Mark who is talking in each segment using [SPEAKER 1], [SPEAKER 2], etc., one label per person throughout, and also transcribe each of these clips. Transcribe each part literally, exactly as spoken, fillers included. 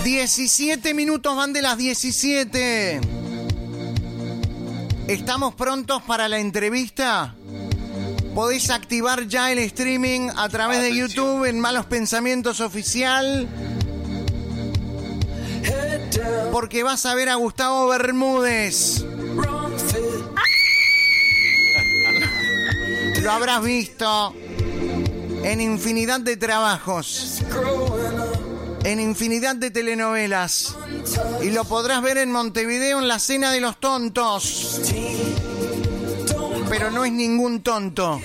[SPEAKER 1] diecisiete minutos van de las diecisiete. ¿Estamos prontos para la entrevista? Podés activar ya el streaming a través de YouTube en Malos Pensamientos Oficial, porque vas a ver a Gustavo Bermúdez. Lo habrás visto en infinidad de trabajos, en infinidad de telenovelas, y lo podrás ver en Montevideo en la Cena de los Tontos. Pero no es ningún tonto.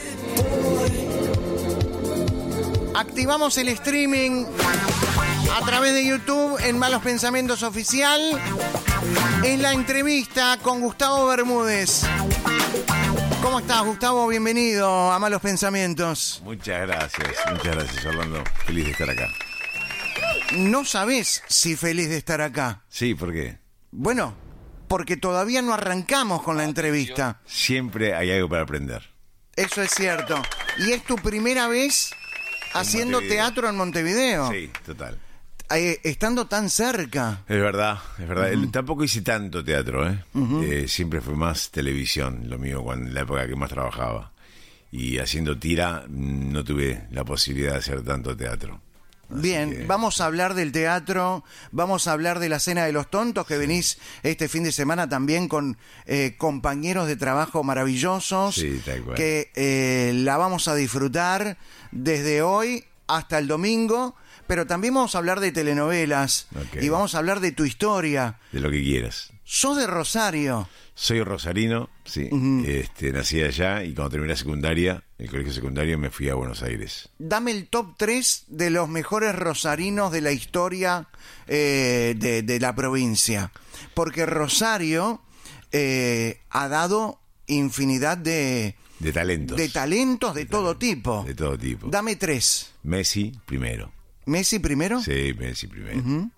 [SPEAKER 1] Activamos el streaming a través de YouTube en Malos Pensamientos Oficial. Es la entrevista con Gustavo Bermúdez. ¿Cómo estás, Gustavo? Bienvenido a Malos Pensamientos.
[SPEAKER 2] Muchas gracias, muchas gracias, Orlando. Feliz de estar acá.
[SPEAKER 1] No sabés si feliz de estar acá.
[SPEAKER 2] Sí, ¿por qué?
[SPEAKER 1] Bueno, porque todavía no arrancamos con la entrevista.
[SPEAKER 2] Siempre hay algo para aprender.
[SPEAKER 1] Eso es cierto. ¿Y es tu primera vez haciendo
[SPEAKER 2] Montevideo.
[SPEAKER 1] Teatro en Montevideo?
[SPEAKER 2] Sí, total.
[SPEAKER 1] Eh, estando tan cerca.
[SPEAKER 2] Es verdad, es verdad.
[SPEAKER 1] Uh-huh.
[SPEAKER 2] Tampoco hice tanto teatro, ¿eh?
[SPEAKER 1] Uh-huh.
[SPEAKER 2] eh siempre fue más televisión, lo mío, cuando, en la época que más trabajaba. Y haciendo tira no tuve la posibilidad de hacer tanto teatro. Así
[SPEAKER 1] Bien,
[SPEAKER 2] que...
[SPEAKER 1] vamos a hablar del teatro, vamos a hablar de la Cena de los Tontos, que venís este fin de semana también con eh, compañeros de trabajo maravillosos,
[SPEAKER 2] sí, tal cual.
[SPEAKER 1] que eh, la vamos a disfrutar desde hoy hasta el domingo, pero también vamos a hablar de telenovelas, okay, y vamos a hablar de tu historia.
[SPEAKER 2] De lo que quieras.
[SPEAKER 1] Sos de Rosario.
[SPEAKER 2] Soy rosarino, sí. Uh-huh. Este, nací allá y cuando terminé la secundaria, el colegio secundario, me fui a Buenos Aires.
[SPEAKER 1] Dame el top tres de los mejores rosarinos de la historia eh, de, de la provincia. Porque Rosario eh, ha dado infinidad de...
[SPEAKER 2] De talentos.
[SPEAKER 1] De talentos de, de todo
[SPEAKER 2] talento,
[SPEAKER 1] tipo.
[SPEAKER 2] De todo tipo.
[SPEAKER 1] Dame tres.
[SPEAKER 2] Messi primero.
[SPEAKER 1] ¿Messi primero?
[SPEAKER 2] Sí, Messi primero.
[SPEAKER 1] Uh-huh.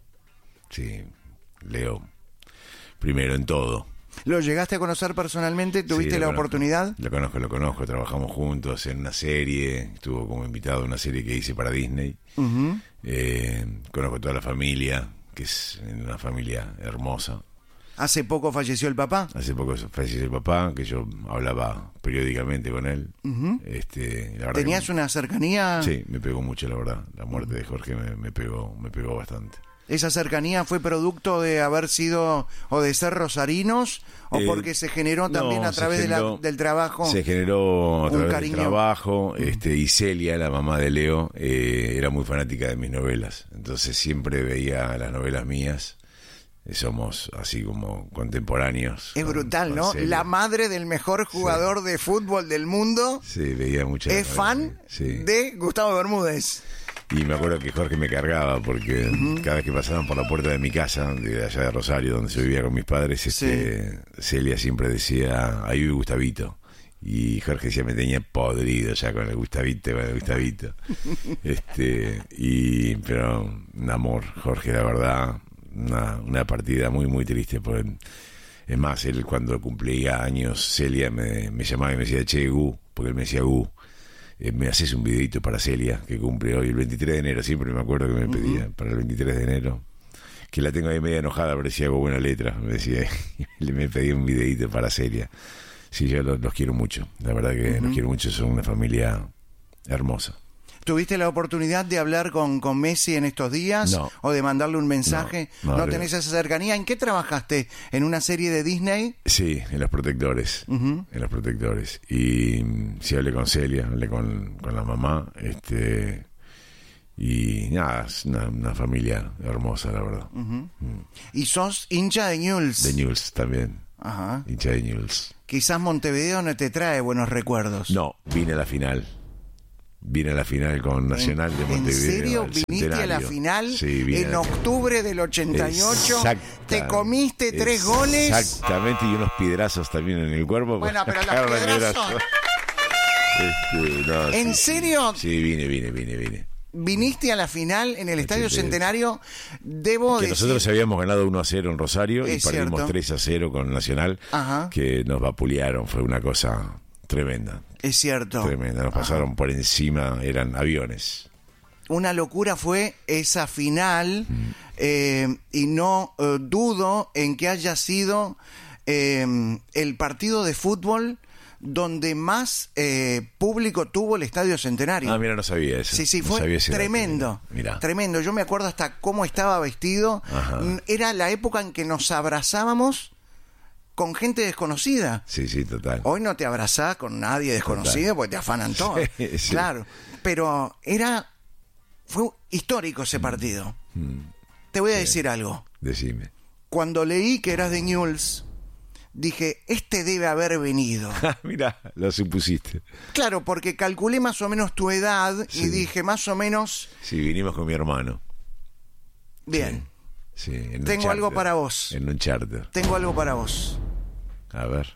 [SPEAKER 2] Sí, Leo primero en todo.
[SPEAKER 1] ¿Lo llegaste a conocer personalmente? ¿Tuviste
[SPEAKER 2] sí,
[SPEAKER 1] la
[SPEAKER 2] conozco,
[SPEAKER 1] oportunidad?
[SPEAKER 2] Lo conozco, lo conozco. Trabajamos juntos en una serie. Estuvo como invitado a una serie que hice para Disney.
[SPEAKER 1] Uh-huh.
[SPEAKER 2] Eh, conozco toda la familia, que es una familia hermosa.
[SPEAKER 1] ¿Hace poco falleció el papá?
[SPEAKER 2] Hace poco falleció el papá, que yo hablaba periódicamente con él.
[SPEAKER 1] Uh-huh.
[SPEAKER 2] Este, la verdad
[SPEAKER 1] ¿Tenías
[SPEAKER 2] que,
[SPEAKER 1] una cercanía?
[SPEAKER 2] Sí, me pegó mucho, la verdad. La muerte uh-huh. de Jorge me, me pegó, me pegó bastante.
[SPEAKER 1] ¿Esa cercanía fue producto de haber sido o de ser rosarinos o eh, porque se generó también no, a través generó, de la, del trabajo?
[SPEAKER 2] Se generó a través del trabajo. Mm. Este, y Celia, la mamá de Leo, eh, era muy fanática de mis novelas. Entonces siempre veía las novelas mías. Somos así como contemporáneos.
[SPEAKER 1] Es
[SPEAKER 2] con,
[SPEAKER 1] brutal,
[SPEAKER 2] con
[SPEAKER 1] ¿no?
[SPEAKER 2] Celia.
[SPEAKER 1] La madre del mejor jugador sí. de fútbol del mundo.
[SPEAKER 2] Sí, veía muchas.
[SPEAKER 1] Es fan
[SPEAKER 2] sí.
[SPEAKER 1] de Gustavo Bermúdez.
[SPEAKER 2] Y me acuerdo que Jorge me cargaba porque uh-huh. cada vez que pasaban por la puerta de mi casa, de allá de Rosario, donde yo vivía con mis padres, este, sí. Celia siempre decía, ahí vive Gustavito. Y Jorge decía, me tenía podrido ya con el Gustavito, con el Gustavito. este, y, pero un amor, Jorge, la verdad, una, una partida muy, muy triste. Por, es más, él cuando cumplía años, Celia me, me llamaba y me decía, che, Gu, porque él me decía Gu. Me haces un videito para Celia, que cumple hoy el veintitrés de enero, siempre me acuerdo que me pedía, uh-huh. para el veintitrés de enero, que la tengo ahí media enojada, pero si hago buena letra, me decía, me pedía un videito para Celia. Sí, yo los, los quiero mucho, la verdad que uh-huh. los quiero mucho, son una familia hermosa.
[SPEAKER 1] ¿Tuviste la oportunidad de hablar con, con Messi en estos días?
[SPEAKER 2] No.
[SPEAKER 1] ¿O de mandarle un mensaje?
[SPEAKER 2] No,
[SPEAKER 1] no,
[SPEAKER 2] no
[SPEAKER 1] tenés esa cercanía. ¿En qué trabajaste? ¿En una serie de Disney?
[SPEAKER 2] Sí, en Los Protectores. Uh-huh. En Los Protectores. Y sí hablé con Celia, hablé con, con la mamá. este Y nada, es una, una familia hermosa, la verdad.
[SPEAKER 1] Uh-huh. Mm. ¿Y sos hincha de Newell's?
[SPEAKER 2] De Newell's también.
[SPEAKER 1] Ajá.
[SPEAKER 2] Hincha de Newell's.
[SPEAKER 1] Quizás Montevideo no te trae buenos recuerdos.
[SPEAKER 2] No, vine a la final. Vine a la final con Nacional de Montevideo.
[SPEAKER 1] ¿En serio? ¿Viniste
[SPEAKER 2] centenario.
[SPEAKER 1] a la final?
[SPEAKER 2] Sí, vine
[SPEAKER 1] en
[SPEAKER 2] a...
[SPEAKER 1] octubre del ochenta y ocho. ¿Te comiste tres goles?
[SPEAKER 2] Exactamente, y unos piedrazos también en el cuerpo.
[SPEAKER 1] Bueno, pero los piedrazos...
[SPEAKER 2] este, no,
[SPEAKER 1] ¿En
[SPEAKER 2] sí,
[SPEAKER 1] serio?
[SPEAKER 2] Sí, vine, vine, vine, vine.
[SPEAKER 1] Viniste a la final en el Estadio Centenario. Debo
[SPEAKER 2] que
[SPEAKER 1] decir...
[SPEAKER 2] nosotros habíamos ganado uno a cero en Rosario
[SPEAKER 1] es
[SPEAKER 2] y perdimos
[SPEAKER 1] cierto.
[SPEAKER 2] tres a cero con Nacional.
[SPEAKER 1] Ajá.
[SPEAKER 2] Que nos vapulearon, fue una cosa tremenda.
[SPEAKER 1] Es cierto.
[SPEAKER 2] Tremenda, nos pasaron Ajá. por encima, eran aviones.
[SPEAKER 1] Una locura fue esa final. Mm. eh, y no eh, dudo en que haya sido eh, el partido de fútbol donde más eh, público tuvo el Estadio Centenario.
[SPEAKER 2] Ah, mira, no sabía eso.
[SPEAKER 1] Sí, sí,
[SPEAKER 2] no
[SPEAKER 1] fue
[SPEAKER 2] ese
[SPEAKER 1] tremendo.
[SPEAKER 2] Mira.
[SPEAKER 1] Tremendo. Yo me acuerdo hasta cómo estaba vestido.
[SPEAKER 2] Ajá.
[SPEAKER 1] Era la época en que nos abrazábamos con gente desconocida.
[SPEAKER 2] Sí, sí, total.
[SPEAKER 1] Hoy no te abrazás con nadie desconocido total. Porque te afanan todo.
[SPEAKER 2] Sí, sí.
[SPEAKER 1] Claro. Pero era... Fue histórico ese partido.
[SPEAKER 2] Mm.
[SPEAKER 1] Te voy a
[SPEAKER 2] Sí.
[SPEAKER 1] decir algo.
[SPEAKER 2] Decime.
[SPEAKER 1] Cuando leí que eras de Newell's, dije, este debe haber venido.
[SPEAKER 2] Mira, lo supusiste.
[SPEAKER 1] Claro, porque calculé más o menos tu edad
[SPEAKER 2] Sí.
[SPEAKER 1] y dije, más o menos...
[SPEAKER 2] Sí, vinimos con mi hermano.
[SPEAKER 1] Bien,
[SPEAKER 2] Sí, en un
[SPEAKER 1] tengo
[SPEAKER 2] charter.
[SPEAKER 1] algo para vos.
[SPEAKER 2] En un charter.
[SPEAKER 1] Tengo algo para vos.
[SPEAKER 2] A ver.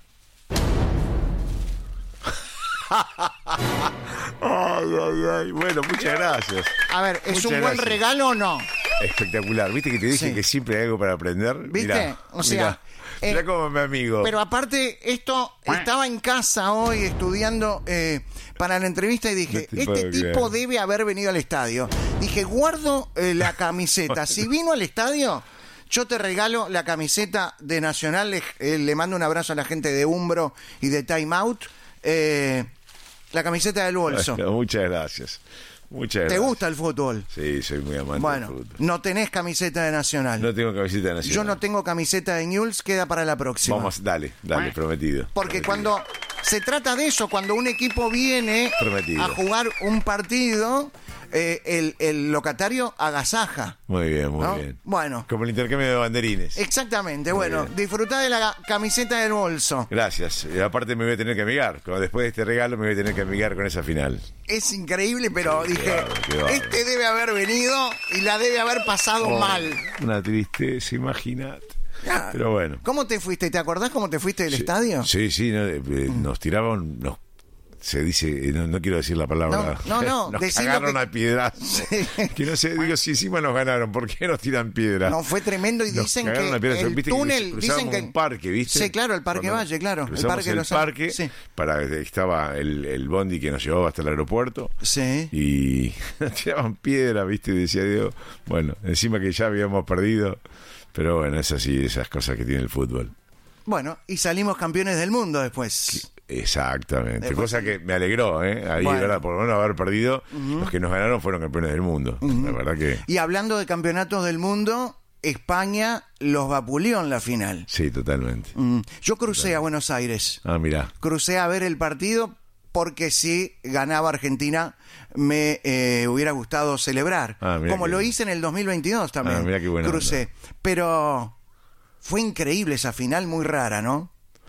[SPEAKER 2] Ay, ay, ay. Bueno, muchas gracias.
[SPEAKER 1] A ver, ¿es
[SPEAKER 2] Muchas
[SPEAKER 1] un buen
[SPEAKER 2] gracias.
[SPEAKER 1] regalo o no?
[SPEAKER 2] Espectacular. ¿Viste que te dije
[SPEAKER 1] Sí.
[SPEAKER 2] que siempre hay algo para aprender?
[SPEAKER 1] ¿Viste?
[SPEAKER 2] Mirá,
[SPEAKER 1] O sea,
[SPEAKER 2] mirá.
[SPEAKER 1] eh,
[SPEAKER 2] Mirá como mi amigo.
[SPEAKER 1] Pero aparte, esto estaba en casa hoy estudiando eh, para la entrevista y dije,
[SPEAKER 2] No te
[SPEAKER 1] este
[SPEAKER 2] puedo
[SPEAKER 1] tipo
[SPEAKER 2] creer.
[SPEAKER 1] debe haber venido al estadio. Dije, guardo eh, la camiseta. Si vino al estadio, yo te regalo la camiseta de Nacional. Le, eh, le mando un abrazo a la gente de Umbro y de Time Out. Eh, la camiseta del bolso.
[SPEAKER 2] Bueno, muchas gracias. Muchas
[SPEAKER 1] ¿Te
[SPEAKER 2] gracias.
[SPEAKER 1] gusta el fútbol?
[SPEAKER 2] Sí, soy muy amante
[SPEAKER 1] Bueno,
[SPEAKER 2] del fútbol.
[SPEAKER 1] no tenés camiseta de Nacional.
[SPEAKER 2] No tengo camiseta nacional.
[SPEAKER 1] Yo no tengo camiseta de Newell's, queda para la próxima.
[SPEAKER 2] Vamos, dale, dale, prometido.
[SPEAKER 1] Porque
[SPEAKER 2] prometido.
[SPEAKER 1] cuando se trata de eso, cuando un equipo viene
[SPEAKER 2] Prometido.
[SPEAKER 1] a jugar un partido, eh, el, el locatario agasaja.
[SPEAKER 2] Muy bien, muy
[SPEAKER 1] ¿no?
[SPEAKER 2] bien.
[SPEAKER 1] Bueno,
[SPEAKER 2] Como el intercambio de banderines.
[SPEAKER 1] exactamente.
[SPEAKER 2] Muy
[SPEAKER 1] Bueno,
[SPEAKER 2] bien.
[SPEAKER 1] disfrutá de la camiseta del bolso.
[SPEAKER 2] Gracias. Y aparte me voy a tener que amigar. Como después de este regalo me voy a tener que amigar con esa final.
[SPEAKER 1] Es increíble, pero
[SPEAKER 2] Qué
[SPEAKER 1] dije,
[SPEAKER 2] bárbaro, qué bárbaro.
[SPEAKER 1] este debe haber venido y la debe haber pasado
[SPEAKER 2] Oh,
[SPEAKER 1] mal.
[SPEAKER 2] Una tristeza, imagínate.
[SPEAKER 1] Ah,
[SPEAKER 2] Pero bueno.
[SPEAKER 1] ¿Cómo te fuiste? ¿Te acordás cómo te fuiste del
[SPEAKER 2] Sí,
[SPEAKER 1] estadio?
[SPEAKER 2] Sí, sí, no, eh, nos tiraban, nos, se dice, eh, no, no quiero decir la palabra.
[SPEAKER 1] No, no, no,
[SPEAKER 2] nos
[SPEAKER 1] decí lo
[SPEAKER 2] cagaron
[SPEAKER 1] que-
[SPEAKER 2] a piedras.
[SPEAKER 1] Sí.
[SPEAKER 2] Que no sé, digo, si encima nos ganaron, ¿por qué nos tiran piedras?
[SPEAKER 1] No, fue tremendo y
[SPEAKER 2] Nos
[SPEAKER 1] dicen
[SPEAKER 2] cagaron
[SPEAKER 1] que
[SPEAKER 2] a piedras.
[SPEAKER 1] el
[SPEAKER 2] ¿Viste que
[SPEAKER 1] túnel,
[SPEAKER 2] cruzamos
[SPEAKER 1] dicen que
[SPEAKER 2] un parque, ¿viste?
[SPEAKER 1] Sí, claro, el Parque
[SPEAKER 2] Cuando
[SPEAKER 1] Valle, claro, el
[SPEAKER 2] cruzamos
[SPEAKER 1] Parque
[SPEAKER 2] el
[SPEAKER 1] Los
[SPEAKER 2] parque,
[SPEAKER 1] Sí.
[SPEAKER 2] para estaba el, el bondi que nos llevaba hasta el aeropuerto.
[SPEAKER 1] Sí.
[SPEAKER 2] Y nos tiraban piedras, ¿viste? Y decía Dios, bueno, encima que ya habíamos perdido. Pero bueno, es así, esas cosas que tiene el fútbol.
[SPEAKER 1] Bueno, y salimos campeones del mundo después.
[SPEAKER 2] Exactamente,
[SPEAKER 1] Después-
[SPEAKER 2] cosa que me alegró, ¿eh? Ahí,
[SPEAKER 1] Bueno.
[SPEAKER 2] ¿verdad? Por lo menos haber perdido, los que nos ganaron fueron campeones del mundo. La verdad que
[SPEAKER 1] Y hablando de campeonatos del mundo, España los vapuleó en la final.
[SPEAKER 2] sí, totalmente.
[SPEAKER 1] Mm, Yo crucé a Buenos Aires.
[SPEAKER 2] Ah, mirá.
[SPEAKER 1] Crucé a ver el partido porque si ganaba Argentina me eh, hubiera gustado celebrar.
[SPEAKER 2] Ah, mirá
[SPEAKER 1] Como
[SPEAKER 2] qué
[SPEAKER 1] lo
[SPEAKER 2] bien.
[SPEAKER 1] hice en el dos mil veintidós también.
[SPEAKER 2] Ah, mirá qué buena
[SPEAKER 1] Crucé. Pero fue increíble esa final, muy rara, ¿no?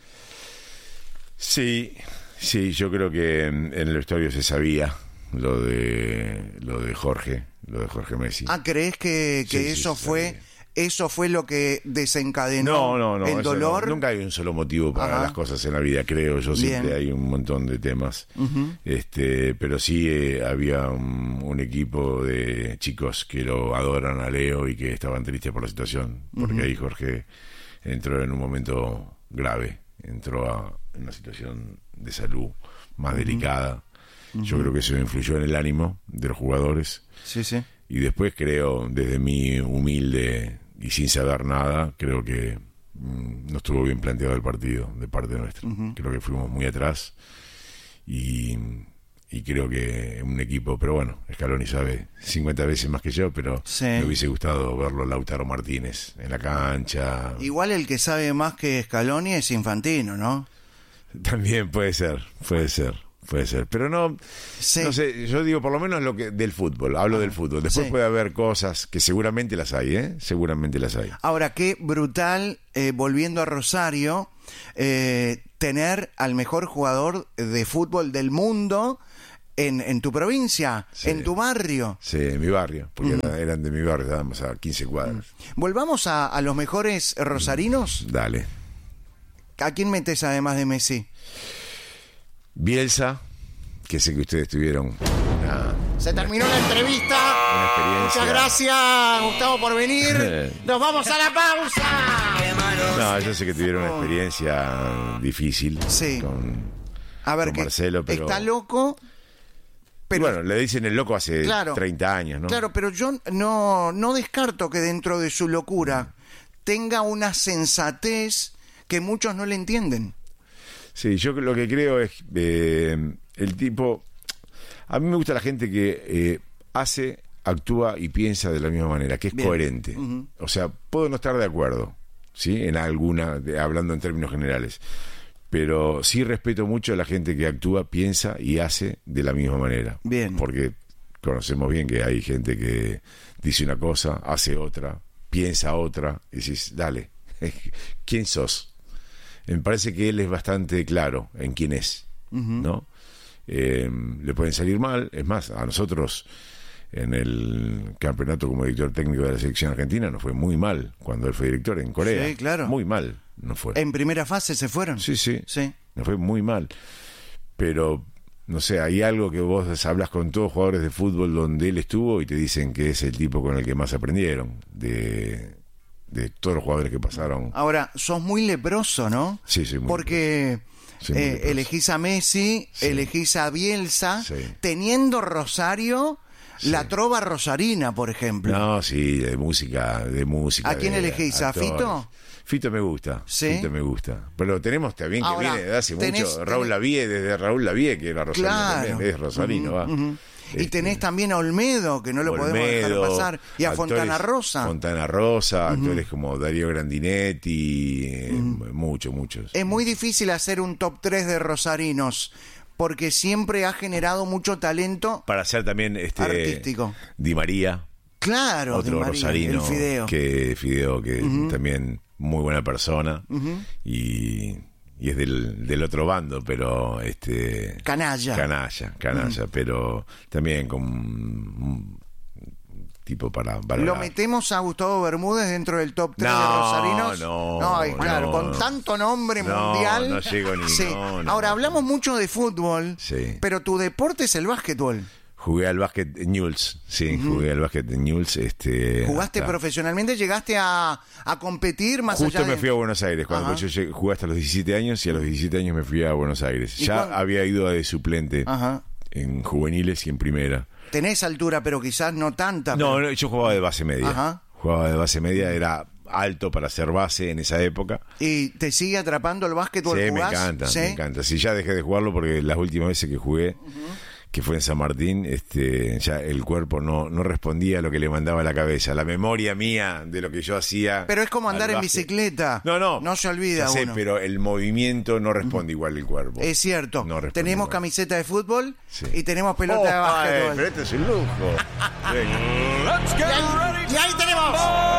[SPEAKER 2] Sí, sí, yo creo que en, en el vestuario se sabía lo de lo de Jorge, lo de Jorge Messi.
[SPEAKER 1] Ah, ¿crees que, que
[SPEAKER 2] Sí, sí,
[SPEAKER 1] eso
[SPEAKER 2] sí,
[SPEAKER 1] fue
[SPEAKER 2] sabía.
[SPEAKER 1] eso fue lo que desencadenó
[SPEAKER 2] No, no, no.
[SPEAKER 1] el
[SPEAKER 2] eso
[SPEAKER 1] dolor?
[SPEAKER 2] no. Nunca hay un solo motivo para
[SPEAKER 1] Ajá.
[SPEAKER 2] las cosas en la vida, creo yo. Siempre
[SPEAKER 1] Bien.
[SPEAKER 2] hay un montón de temas. este Pero sí eh, había un, un equipo de chicos que lo adoran a Leo y que estaban tristes por la situación. Porque ahí Jorge entró en un momento grave. Entró a en una situación de salud más delicada. Yo creo que eso influyó en el ánimo de los jugadores.
[SPEAKER 1] Sí, sí.
[SPEAKER 2] Y después creo, desde mi humilde y sin saber nada, creo que mm, no estuvo bien planteado el partido de parte nuestra. Creo que fuimos muy atrás y, y creo que un equipo, pero bueno, Scaloni sabe cincuenta veces más que yo, pero
[SPEAKER 1] Sí.
[SPEAKER 2] me hubiese gustado verlo Lautaro Martínez en la cancha.
[SPEAKER 1] Igual el que sabe más que Scaloni es Infantino, ¿no?
[SPEAKER 2] También puede ser, puede ser. Puede ser, pero no,
[SPEAKER 1] Sí.
[SPEAKER 2] no sé, yo digo por lo menos lo que del fútbol, hablo del fútbol. Después
[SPEAKER 1] Sí.
[SPEAKER 2] puede haber cosas que seguramente las hay, ¿eh? Seguramente las hay.
[SPEAKER 1] Ahora, qué brutal, eh, volviendo a Rosario, eh, tener al mejor jugador de fútbol del mundo en, en tu provincia,
[SPEAKER 2] Sí.
[SPEAKER 1] en tu barrio.
[SPEAKER 2] Sí, en mi barrio, porque era- eran de mi barrio, estábamos a quince cuadras.
[SPEAKER 1] Volvamos a, a los mejores rosarinos.
[SPEAKER 2] Dale.
[SPEAKER 1] ¿A quién metes además de Messi?
[SPEAKER 2] Bielsa, que sé que ustedes tuvieron una,
[SPEAKER 1] Se terminó la entrevista.
[SPEAKER 2] una experiencia.
[SPEAKER 1] Muchas gracias, Gustavo, por venir. Nos vamos a la pausa.
[SPEAKER 2] No, yo sé que tuvieron una experiencia difícil
[SPEAKER 1] Sí.
[SPEAKER 2] con,
[SPEAKER 1] A ver,
[SPEAKER 2] con
[SPEAKER 1] que
[SPEAKER 2] Marcelo, pero
[SPEAKER 1] está loco. Pero,
[SPEAKER 2] bueno, le dicen el loco hace claro, treinta años, ¿no?
[SPEAKER 1] Claro, pero yo no, no descarto que dentro de su locura tenga una sensatez que muchos no le entienden.
[SPEAKER 2] Sí, yo lo que creo es eh, el tipo... A mí me gusta la gente que eh, hace, actúa y piensa de la misma manera, que es Bien. coherente. Uh-huh. O sea, puedo no estar de acuerdo, ¿sí? En alguna, de, hablando en términos generales. Pero sí respeto mucho a la gente que actúa, piensa y hace de la misma manera.
[SPEAKER 1] Bien.
[SPEAKER 2] Porque conocemos bien que hay gente que dice una cosa, hace otra, piensa otra, y decís, dale, ¿quién sos? Me parece que él es bastante claro en quién es, uh-huh. ¿no? Eh, le pueden salir mal, es más, a nosotros en el campeonato como director técnico de la selección argentina nos fue muy mal cuando él fue director en Corea.
[SPEAKER 1] Sí, claro.
[SPEAKER 2] Muy mal nos fue.
[SPEAKER 1] ¿En primera fase se fueron?
[SPEAKER 2] Sí, sí.
[SPEAKER 1] Sí.
[SPEAKER 2] Nos fue muy mal. Pero, no sé, hay algo que vos hablas con todos los jugadores de fútbol donde él estuvo y te dicen que es el tipo con el que más aprendieron de, de todos los jugadores que pasaron.
[SPEAKER 1] Ahora, sos muy leproso, ¿no?
[SPEAKER 2] Sí, sí, muy
[SPEAKER 1] Porque... Sí, eh, elegís a Messi, sí. elegís a Bielsa, sí. teniendo Rosario, sí. la trova rosarina, por ejemplo.
[SPEAKER 2] No, sí, de música, de música.
[SPEAKER 1] ¿A quién
[SPEAKER 2] de,
[SPEAKER 1] elegís? ¿A, ¿A Fito?
[SPEAKER 2] Fito me gusta,
[SPEAKER 1] ¿Sí?
[SPEAKER 2] Fito me gusta. Pero tenemos también que
[SPEAKER 1] Ahora,
[SPEAKER 2] viene de hace
[SPEAKER 1] tenés,
[SPEAKER 2] mucho, Raúl
[SPEAKER 1] tenés...
[SPEAKER 2] Lavie, desde Raúl Lavie, que era rosarino
[SPEAKER 1] claro.
[SPEAKER 2] también, es rosarino, uh-huh, va.
[SPEAKER 1] Uh-huh.
[SPEAKER 2] Este,
[SPEAKER 1] y tenés también a Olmedo, que no lo
[SPEAKER 2] Olmedo,
[SPEAKER 1] podemos dejar pasar, y a
[SPEAKER 2] actores,
[SPEAKER 1] Fontana Rosa.
[SPEAKER 2] Fontana Rosa, uh-huh. actores como Darío Grandinetti, eh, uh-huh. muchos, muchos.
[SPEAKER 1] Es muy difícil hacer un top tres de rosarinos, porque siempre ha generado mucho talento
[SPEAKER 2] para hacer también este
[SPEAKER 1] artístico.
[SPEAKER 2] Di María.
[SPEAKER 1] Claro,
[SPEAKER 2] otro
[SPEAKER 1] Di María,
[SPEAKER 2] rosarino,
[SPEAKER 1] el Fideo.
[SPEAKER 2] que Fideo, que uh-huh. también muy buena persona,
[SPEAKER 1] uh-huh.
[SPEAKER 2] y... y es del, del otro bando, pero este
[SPEAKER 1] canalla
[SPEAKER 2] canalla canalla mm. pero también con un tipo para valorar.
[SPEAKER 1] Lo metemos a Gustavo Bermúdez dentro del top tres
[SPEAKER 2] no,
[SPEAKER 1] de rosarinos.
[SPEAKER 2] No,
[SPEAKER 1] no, es claro,
[SPEAKER 2] no,
[SPEAKER 1] con tanto nombre
[SPEAKER 2] no,
[SPEAKER 1] mundial.
[SPEAKER 2] No llego ni.
[SPEAKER 1] Sí.
[SPEAKER 2] No, no.
[SPEAKER 1] Ahora hablamos mucho de fútbol,
[SPEAKER 2] sí.
[SPEAKER 1] pero tu deporte es el básquetbol.
[SPEAKER 2] Jugué al básquet en Newell's, sí, uh-huh. jugué al básquet en Newell's. Este,
[SPEAKER 1] ¿Jugaste
[SPEAKER 2] hasta...
[SPEAKER 1] profesionalmente? ¿Llegaste a, a competir más
[SPEAKER 2] Justo
[SPEAKER 1] allá de...?
[SPEAKER 2] me fui a Buenos Aires, cuando yo llegué, jugué hasta los diecisiete años y a los diecisiete años me fui a Buenos Aires. Ya cuando... había ido de suplente Ajá. en juveniles y en primera.
[SPEAKER 1] Tenés altura, pero quizás no tanta.
[SPEAKER 2] No,
[SPEAKER 1] pero...
[SPEAKER 2] no yo jugaba de base media.
[SPEAKER 1] Ajá.
[SPEAKER 2] Jugaba de base media, era alto para ser base en esa época.
[SPEAKER 1] ¿Y te sigue atrapando el básquetbol?
[SPEAKER 2] Sí,
[SPEAKER 1] jugás?
[SPEAKER 2] me encanta,
[SPEAKER 1] ¿Sí?
[SPEAKER 2] me encanta. Sí, ya dejé de jugarlo porque las últimas veces que jugué... Uh-huh. que fue en San Martín, este, ya el cuerpo no, no respondía a lo que le mandaba a la cabeza. La memoria mía de lo que yo hacía.
[SPEAKER 1] Pero es como andar en bicicleta.
[SPEAKER 2] No, no.
[SPEAKER 1] No se olvida
[SPEAKER 2] ya sé,
[SPEAKER 1] uno.
[SPEAKER 2] pero el movimiento no responde uh-huh. igual el cuerpo.
[SPEAKER 1] Es cierto.
[SPEAKER 2] No
[SPEAKER 1] tenemos
[SPEAKER 2] igual.
[SPEAKER 1] Camiseta de fútbol
[SPEAKER 2] sí.
[SPEAKER 1] y tenemos pelota
[SPEAKER 2] oh,
[SPEAKER 1] de básquetbol.
[SPEAKER 2] Pero este es un lujo.
[SPEAKER 1] Let's get y, ahí, ready. y ahí tenemos.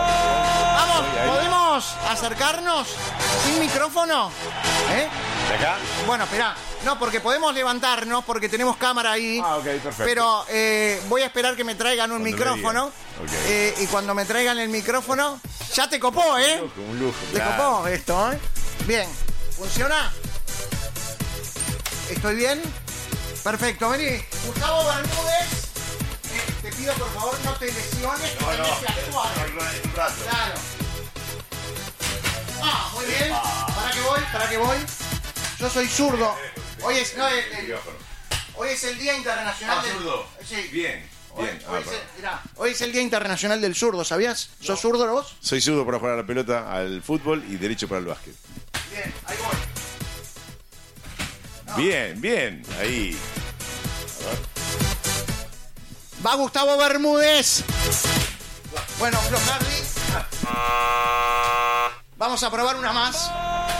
[SPEAKER 1] Vamos, ¿podemos acercarnos sin micrófono? ¿Eh?
[SPEAKER 2] ¿De acá?
[SPEAKER 1] Bueno, espera. No, porque podemos levantarnos, porque tenemos cámara ahí.
[SPEAKER 2] Ah, ok, perfecto.
[SPEAKER 1] Pero eh, voy a esperar que me traigan un cuando micrófono.
[SPEAKER 2] Okay.
[SPEAKER 1] Eh, y cuando me traigan el micrófono, ya te copó, ¿eh?
[SPEAKER 2] Un lujo, un lujo.
[SPEAKER 1] Te
[SPEAKER 2] claro.
[SPEAKER 1] copó esto, ¿eh? Bien, ¿funciona? ¿Estoy bien? Perfecto, vení. Gustavo Bermúdez, eh, te pido por favor no te lesiones, que
[SPEAKER 2] no,
[SPEAKER 1] tenés
[SPEAKER 2] no,
[SPEAKER 1] que actuar.
[SPEAKER 2] un rato.
[SPEAKER 1] Claro. Ah, muy bien. ¿Para qué voy? ¿Para qué voy? Yo soy zurdo. Hoy es, no, el, el, hoy es el Día Internacional
[SPEAKER 2] ah,
[SPEAKER 1] del
[SPEAKER 2] zurdo.
[SPEAKER 1] Sí.
[SPEAKER 2] Bien,
[SPEAKER 1] hoy,
[SPEAKER 2] bien.
[SPEAKER 1] Hoy,
[SPEAKER 2] Ah,
[SPEAKER 1] es el, mirá, hoy es el Día Internacional del Zurdo, ¿sabías? No. ¿Sos zurdo vos?
[SPEAKER 2] Soy zurdo para jugar a la pelota, al fútbol y derecho para el básquet.
[SPEAKER 1] Bien, ahí voy.
[SPEAKER 2] No. Bien, bien, ahí. A ver.
[SPEAKER 1] Va Gustavo Bermúdez. Bueno, Flo Hardy. Vamos a probar una más.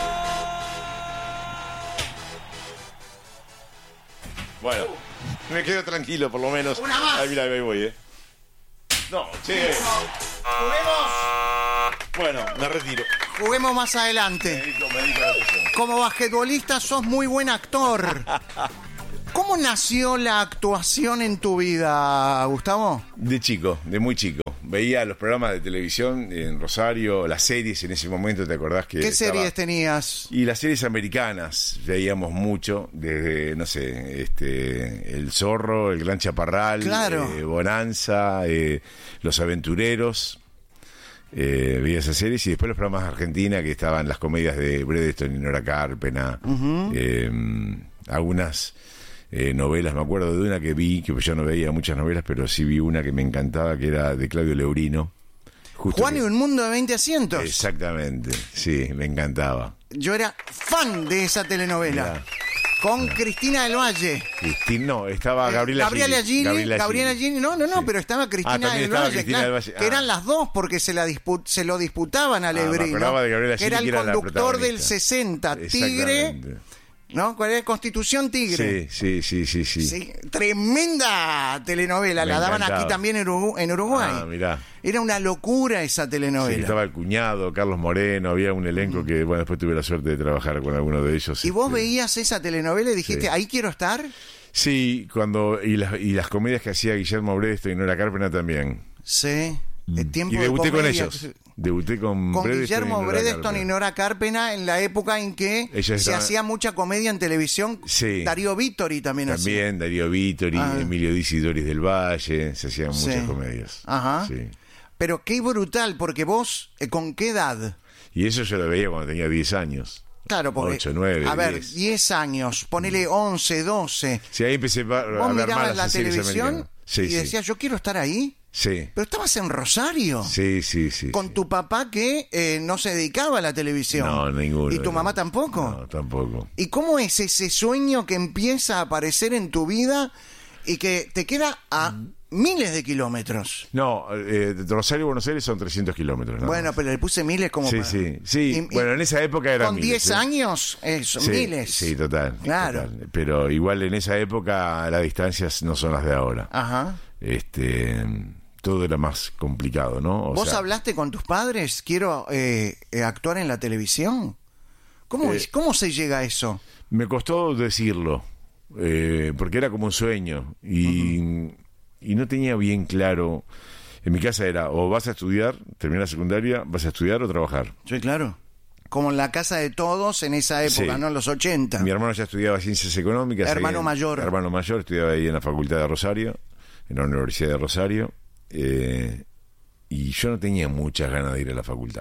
[SPEAKER 2] Bueno, uh. me quedo tranquilo por lo menos.
[SPEAKER 1] Una más.
[SPEAKER 2] Ahí, mira, ahí voy, ¿eh? No, che.
[SPEAKER 1] Juguemos.
[SPEAKER 2] Bueno, me retiro.
[SPEAKER 1] Juguemos más adelante.
[SPEAKER 2] Me dedico, me dedico a la atención.
[SPEAKER 1] Como basquetbolista sos muy buen actor. ¿Cómo nació la actuación en tu vida, Gustavo?
[SPEAKER 2] De chico, de muy chico. Veía los programas de televisión en Rosario, las series en ese momento, ¿te acordás que
[SPEAKER 1] ¿Qué
[SPEAKER 2] estaba...
[SPEAKER 1] series tenías?
[SPEAKER 2] Y las series americanas veíamos mucho, desde, no sé, este, El Zorro, El Gran Chaparral,
[SPEAKER 1] claro.
[SPEAKER 2] eh, Bonanza, eh, Los Aventureros. Eh, veía esas series y después los programas de Argentina, que estaban las comedias de Bredeston y Nora Carpena, uh-huh. eh, algunas eh, novelas. Me acuerdo de una que vi, que yo no veía muchas novelas, pero sí vi una que me encantaba, que era de Claudio Leurino. Justo
[SPEAKER 1] Juan
[SPEAKER 2] que...
[SPEAKER 1] y un mundo de veinte asientos.
[SPEAKER 2] Exactamente, sí, me encantaba.
[SPEAKER 1] Yo era fan de esa telenovela.
[SPEAKER 2] Mirá.
[SPEAKER 1] Con Mirá. Cristina del Valle.
[SPEAKER 2] Cristina, no, estaba Gabriela,
[SPEAKER 1] Gabriela Gili.
[SPEAKER 2] Gabriela Gili.
[SPEAKER 1] Gabriela Gili. No, no, no,
[SPEAKER 2] sí.
[SPEAKER 1] pero estaba Cristina
[SPEAKER 2] ah,
[SPEAKER 1] del
[SPEAKER 2] estaba
[SPEAKER 1] Valle.
[SPEAKER 2] Cristina
[SPEAKER 1] Claro,
[SPEAKER 2] del Valle. Ah.
[SPEAKER 1] Que eran las dos porque se, la dispu se lo disputaban a Lebrino.
[SPEAKER 2] Ah, me acordaba de Gabriela
[SPEAKER 1] que
[SPEAKER 2] Gili,
[SPEAKER 1] era el
[SPEAKER 2] que era la
[SPEAKER 1] conductor del sesenta, Tigre. ¿No? ¿Cuál era? Constitución Tigre.
[SPEAKER 2] Sí, sí, sí, sí, sí.
[SPEAKER 1] sí tremenda telenovela.
[SPEAKER 2] Me
[SPEAKER 1] la daban
[SPEAKER 2] encantaba.
[SPEAKER 1] aquí también en Uruguay. En Uruguay.
[SPEAKER 2] Ah, mirá.
[SPEAKER 1] Era una locura esa telenovela.
[SPEAKER 2] Sí, estaba el cuñado, Carlos Moreno, había un elenco que, bueno, después tuve la suerte de trabajar con alguno de ellos.
[SPEAKER 1] ¿Y vos
[SPEAKER 2] este...
[SPEAKER 1] veías esa telenovela y dijiste, sí. ahí quiero estar?
[SPEAKER 2] Sí, cuando y las, y las comedias que hacía Guillermo Bresto y Nora Carpena también.
[SPEAKER 1] Sí. El tiempo
[SPEAKER 2] y debuté
[SPEAKER 1] de
[SPEAKER 2] con ellos. Debuté con,
[SPEAKER 1] con Guillermo Bredeston y Nora Carpena en la época en que Ellos se estaban... hacía mucha comedia en televisión.
[SPEAKER 2] Sí.
[SPEAKER 1] Darío Vittori también hacía.
[SPEAKER 2] También Darío Vittori, ah. Emilio Dizzi y Doris del Valle, se hacían sí. muchas comedias.
[SPEAKER 1] Ajá.
[SPEAKER 2] Sí.
[SPEAKER 1] Pero qué brutal, porque vos, ¿con qué edad?
[SPEAKER 2] Y eso yo lo veía cuando tenía diez años.
[SPEAKER 1] Claro, porque,
[SPEAKER 2] ocho, nueve,
[SPEAKER 1] a ver,
[SPEAKER 2] diez.
[SPEAKER 1] diez años, ponele once, doce.
[SPEAKER 2] Sí, ahí empecé a, a
[SPEAKER 1] ¿Vos
[SPEAKER 2] ver
[SPEAKER 1] mirabas
[SPEAKER 2] más
[SPEAKER 1] la televisión
[SPEAKER 2] sí,
[SPEAKER 1] y
[SPEAKER 2] sí.
[SPEAKER 1] decías, yo quiero estar ahí?
[SPEAKER 2] Sí.
[SPEAKER 1] Pero estabas en Rosario.
[SPEAKER 2] Sí, sí, sí.
[SPEAKER 1] Con
[SPEAKER 2] sí.
[SPEAKER 1] tu papá que eh, no se dedicaba a la televisión.
[SPEAKER 2] No, ninguno.
[SPEAKER 1] ¿Y tu mamá tampoco?
[SPEAKER 2] No, tampoco.
[SPEAKER 1] ¿Y cómo es ese sueño que empieza a aparecer en tu vida y que te queda a mm. miles de kilómetros?
[SPEAKER 2] No, eh, de Rosario a Buenos Aires son trescientos kilómetros.
[SPEAKER 1] Bueno,
[SPEAKER 2] más.
[SPEAKER 1] pero le puse miles como
[SPEAKER 2] Sí,
[SPEAKER 1] para...
[SPEAKER 2] sí, sí. Y, bueno, en esa época eran
[SPEAKER 1] con
[SPEAKER 2] miles.
[SPEAKER 1] diez
[SPEAKER 2] ¿sí?
[SPEAKER 1] años, eso,
[SPEAKER 2] sí,
[SPEAKER 1] miles.
[SPEAKER 2] Sí, total.
[SPEAKER 1] Claro.
[SPEAKER 2] Total. Pero igual en esa época las distancias no son las de ahora.
[SPEAKER 1] Ajá.
[SPEAKER 2] Este... todo era más complicado, ¿no? O
[SPEAKER 1] ¿Vos
[SPEAKER 2] sea,
[SPEAKER 1] hablaste con tus padres? ¿Quiero eh, eh, actuar en la televisión? ¿Cómo, eh, ¿Cómo se llega a eso?
[SPEAKER 2] Me costó decirlo, eh, porque era como un sueño y, uh-huh. y no tenía bien claro. En mi casa era o vas a estudiar, terminar la secundaria, vas a estudiar o trabajar.
[SPEAKER 1] Sí, claro. Como en la casa de todos en esa época, sí. ¿no? En los ochenta.
[SPEAKER 2] Mi hermano ya estudiaba Ciencias Económicas.
[SPEAKER 1] Hermano
[SPEAKER 2] en,
[SPEAKER 1] mayor.
[SPEAKER 2] Hermano mayor, estudiaba ahí en la Facultad de Rosario, en la Universidad de Rosario. Eh, y yo no tenía muchas ganas de ir a la facultad.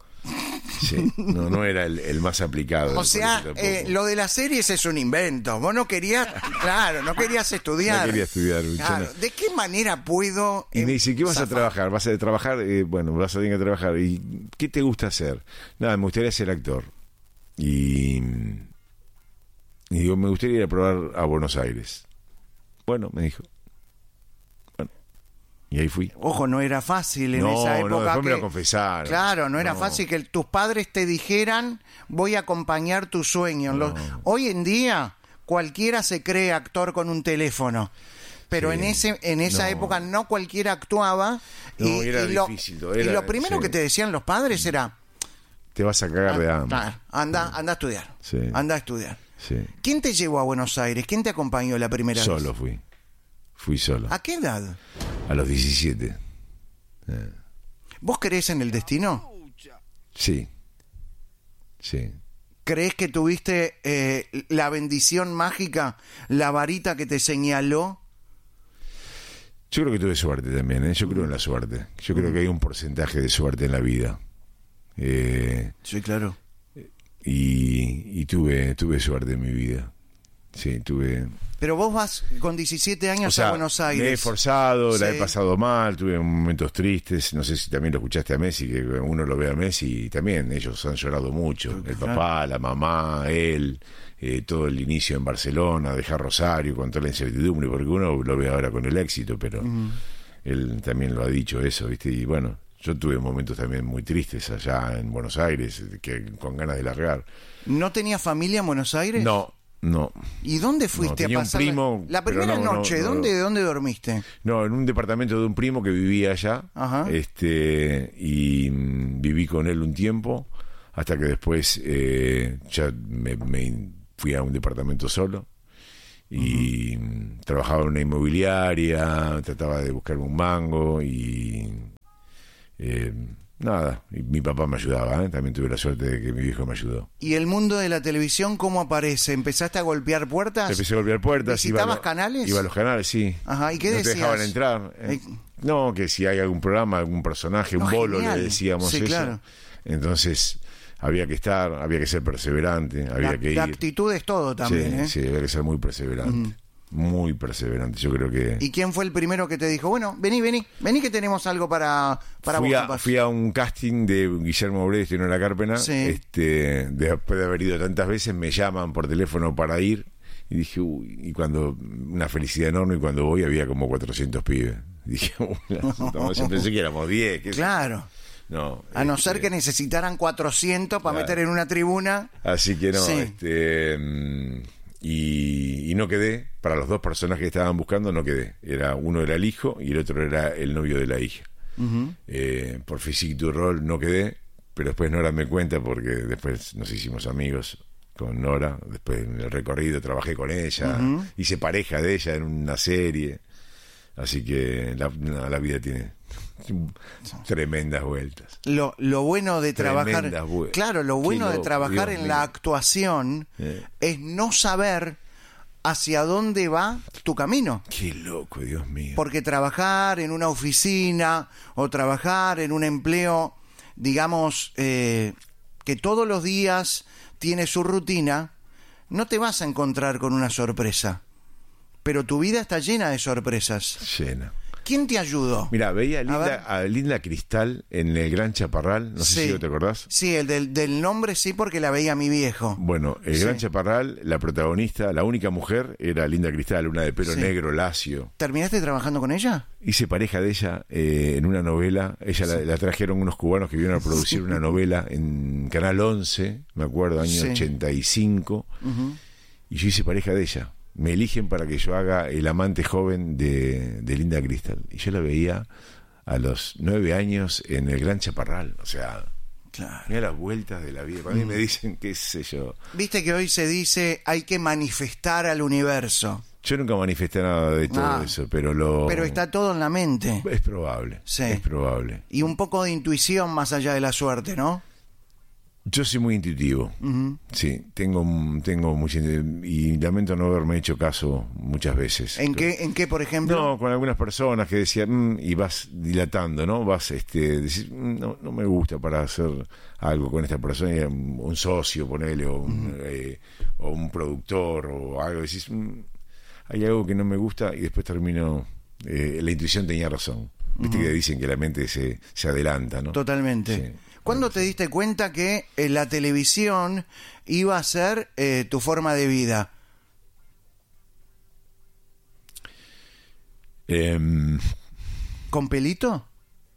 [SPEAKER 2] Sí, no, no era el, el más aplicado.
[SPEAKER 1] O sea, eh, lo de las series es un invento. Vos no querías, claro, no querías estudiar.
[SPEAKER 2] No quería estudiar.
[SPEAKER 1] Claro. ¿De qué manera puedo?
[SPEAKER 2] Y me dice, ¿qué vas
[SPEAKER 1] zafar?
[SPEAKER 2] a trabajar? ¿Vas a trabajar? Eh, bueno, vas a tener que trabajar. ¿Y qué te gusta hacer? Nada, me gustaría ser actor. Y, y digo, me gustaría ir a probar a Buenos Aires. Bueno, me dijo. Y ahí fui.
[SPEAKER 1] Ojo, no era fácil en
[SPEAKER 2] no,
[SPEAKER 1] esa época.
[SPEAKER 2] No, después
[SPEAKER 1] que,
[SPEAKER 2] me lo confesaron.
[SPEAKER 1] Claro, no era
[SPEAKER 2] no.
[SPEAKER 1] fácil que tus padres te dijeran, voy a acompañar tu sueño.
[SPEAKER 2] No.
[SPEAKER 1] Los, hoy en día, cualquiera se cree actor con un teléfono. Pero sí. en ese en esa no. época no cualquiera actuaba.
[SPEAKER 2] No,
[SPEAKER 1] y,
[SPEAKER 2] era
[SPEAKER 1] y lo,
[SPEAKER 2] difícil. Era,
[SPEAKER 1] y lo primero
[SPEAKER 2] sí.
[SPEAKER 1] que te decían los padres era...
[SPEAKER 2] Te vas a cagar
[SPEAKER 1] ah,
[SPEAKER 2] de hambre.
[SPEAKER 1] Ah, anda, anda a estudiar.
[SPEAKER 2] Sí.
[SPEAKER 1] Anda a estudiar.
[SPEAKER 2] Sí.
[SPEAKER 1] ¿Quién te llevó a Buenos Aires? ¿Quién te acompañó la primera
[SPEAKER 2] Solo
[SPEAKER 1] vez?
[SPEAKER 2] Solo fui. Fui solo.
[SPEAKER 1] ¿A qué edad?
[SPEAKER 2] A los diecisiete. Eh.
[SPEAKER 1] ¿Vos creés en el destino?
[SPEAKER 2] Sí. Sí.
[SPEAKER 1] ¿Crees que tuviste eh, la bendición mágica, la varita que te señaló?
[SPEAKER 2] Yo creo que tuve suerte también, ¿eh? Yo creo en la suerte. Yo creo que hay un porcentaje de suerte en la vida. Eh,
[SPEAKER 1] sí, claro.
[SPEAKER 2] Y, y tuve, tuve suerte en mi vida. Sí, tuve...
[SPEAKER 1] Pero vos vas con diecisiete años, o sea, a Buenos Aires.
[SPEAKER 2] Me he esforzado, sí. La he pasado mal, tuve momentos tristes. No sé si también lo escuchaste a Messi, que uno lo ve a Messi y también ellos han llorado mucho. El papá, la mamá, él, eh, todo el inicio en Barcelona, dejar Rosario con toda la incertidumbre, porque uno lo ve ahora con el éxito, pero uh-huh. él también lo ha dicho eso, ¿viste? Y bueno, yo tuve momentos también muy tristes allá en Buenos Aires, que con ganas de largar.
[SPEAKER 1] ¿No tenías familia en Buenos Aires?
[SPEAKER 2] No. No.
[SPEAKER 1] ¿Y dónde fuiste
[SPEAKER 2] no,
[SPEAKER 1] a pasar?
[SPEAKER 2] Un primo,
[SPEAKER 1] la primera
[SPEAKER 2] no,
[SPEAKER 1] noche,
[SPEAKER 2] no, no,
[SPEAKER 1] ¿dónde,
[SPEAKER 2] no.
[SPEAKER 1] ¿dónde dormiste?
[SPEAKER 2] No, en un departamento de un primo que vivía allá.
[SPEAKER 1] Ajá.
[SPEAKER 2] Este, y mmm, viví con él un tiempo, hasta que después eh, ya me, me fui a un departamento solo. Y uh-huh. trabajaba en una inmobiliaria, trataba de buscarme un mango y... Eh, nada, y mi papá me ayudaba, ¿eh? También tuve la suerte de que mi viejo me ayudó.
[SPEAKER 1] ¿Y el mundo de la televisión cómo aparece? ¿Empezaste a golpear puertas?
[SPEAKER 2] Empecé a golpear puertas.
[SPEAKER 1] ¿Visitabas
[SPEAKER 2] iba
[SPEAKER 1] canales?
[SPEAKER 2] Iba a los canales, sí.
[SPEAKER 1] Ajá, ¿y qué
[SPEAKER 2] no
[SPEAKER 1] decías?
[SPEAKER 2] No te dejaban entrar. Eh, no, que si hay algún programa, algún personaje,
[SPEAKER 1] no,
[SPEAKER 2] un bolo,
[SPEAKER 1] genial.
[SPEAKER 2] le decíamos
[SPEAKER 1] sí,
[SPEAKER 2] eso.
[SPEAKER 1] Claro.
[SPEAKER 2] Entonces había que estar, había que ser perseverante, había
[SPEAKER 1] la,
[SPEAKER 2] que ir.
[SPEAKER 1] La actitud es todo también,
[SPEAKER 2] sí,
[SPEAKER 1] ¿eh?
[SPEAKER 2] Sí, había que ser muy perseverante.
[SPEAKER 1] Mm.
[SPEAKER 2] muy perseverante. Yo creo que...
[SPEAKER 1] ¿Y quién fue el primero que te dijo, bueno, vení, vení, vení que tenemos algo para, para
[SPEAKER 2] fui
[SPEAKER 1] vos?
[SPEAKER 2] A, fui a un casting de Guillermo Brés y La Cárpena.
[SPEAKER 1] Sí.
[SPEAKER 2] Este, después de haber ido tantas veces, me llaman por teléfono para ir. Y dije, uy, y cuando, una felicidad enorme, y cuando voy había como cuatrocientos pibes. Dije, uy, no, yo pensé que éramos diez. ¿Qué
[SPEAKER 1] Claro.
[SPEAKER 2] No,
[SPEAKER 1] a no
[SPEAKER 2] este,
[SPEAKER 1] ser que necesitaran cuatrocientos para
[SPEAKER 2] claro.
[SPEAKER 1] meter en una tribuna.
[SPEAKER 2] Así que no,
[SPEAKER 1] Sí.
[SPEAKER 2] este... Y, y no quedé, para los dos personajes que estaban buscando no quedé. Era, uno era el hijo y el otro era el novio de la hija. Uh-huh. Eh, por Physique du Rôle no quedé, pero después Nora me cuenta, porque después nos hicimos amigos con Nora, después en el recorrido trabajé con ella, uh-huh. hice pareja de ella en una serie, así que la, la vida tiene tremendas vueltas.
[SPEAKER 1] Lo, lo bueno de trabajar,
[SPEAKER 2] vu-
[SPEAKER 1] claro, lo bueno
[SPEAKER 2] Qué
[SPEAKER 1] de trabajar
[SPEAKER 2] Dios
[SPEAKER 1] en
[SPEAKER 2] mío.
[SPEAKER 1] la actuación eh. es no saber hacia dónde va tu camino.
[SPEAKER 2] Qué loco, Dios mío.
[SPEAKER 1] Porque trabajar en una oficina o trabajar en un empleo, digamos, eh, que todos los días tiene su rutina, no te vas a encontrar con una sorpresa. Pero tu vida está llena de sorpresas.
[SPEAKER 2] Llena.
[SPEAKER 1] ¿Quién te ayudó?
[SPEAKER 2] Mira, veía a
[SPEAKER 1] A
[SPEAKER 2] Linda,
[SPEAKER 1] ver.
[SPEAKER 2] a Linda Cristal en el Gran Chaparral, no sé
[SPEAKER 1] Sí.
[SPEAKER 2] si te acordás.
[SPEAKER 1] Sí, el del, del nombre sí, porque la veía mi viejo.
[SPEAKER 2] Bueno, el
[SPEAKER 1] Sí.
[SPEAKER 2] Gran Chaparral, la protagonista, la única mujer, era Linda Cristal, una de pelo
[SPEAKER 1] Sí.
[SPEAKER 2] negro, lacio.
[SPEAKER 1] ¿Terminaste trabajando con ella?
[SPEAKER 2] Hice pareja de ella eh, en una novela. Ella la, la trajeron unos cubanos que vinieron a producir una novela en Canal once, me acuerdo, año
[SPEAKER 1] Sí.
[SPEAKER 2] ochenta y cinco.
[SPEAKER 1] Uh-huh.
[SPEAKER 2] Y yo hice pareja de ella. Me eligen para que yo haga el amante joven de, de Linda Cristal. Y yo la veía a los nueve años en el Gran Chaparral. O sea,
[SPEAKER 1] Claro.
[SPEAKER 2] mira las vueltas de la vida. Para mí me dicen, qué sé yo.
[SPEAKER 1] Viste que hoy se dice hay que manifestar al universo.
[SPEAKER 2] Yo nunca manifesté nada de todo
[SPEAKER 1] Ah,
[SPEAKER 2] eso, pero lo...
[SPEAKER 1] Pero está todo en la mente.
[SPEAKER 2] Es probable,
[SPEAKER 1] Sí.
[SPEAKER 2] es probable.
[SPEAKER 1] Y un poco de intuición más allá de la suerte, ¿no?
[SPEAKER 2] Yo soy muy intuitivo,
[SPEAKER 1] Uh-huh.
[SPEAKER 2] sí, tengo, tengo mucha... Y lamento no haberme hecho caso muchas veces.
[SPEAKER 1] ¿En qué, ¿En qué, por ejemplo?
[SPEAKER 2] No, con algunas personas que decían, mm, y vas dilatando, ¿no? Vas, este, decís, mm, no, no me gusta para hacer algo con esta persona, y un, un socio, ponele, o un, uh-huh. eh, o un productor, o algo, decís, mm, hay algo que no me gusta, y después termino, eh, la intuición tenía razón. Viste uh-huh. que dicen que la mente se, se adelanta, ¿no?
[SPEAKER 1] Totalmente.
[SPEAKER 2] Sí.
[SPEAKER 1] ¿Cuándo te diste cuenta que eh, la televisión iba a ser eh, tu forma de vida?
[SPEAKER 2] Eh,
[SPEAKER 1] ¿Con pelito?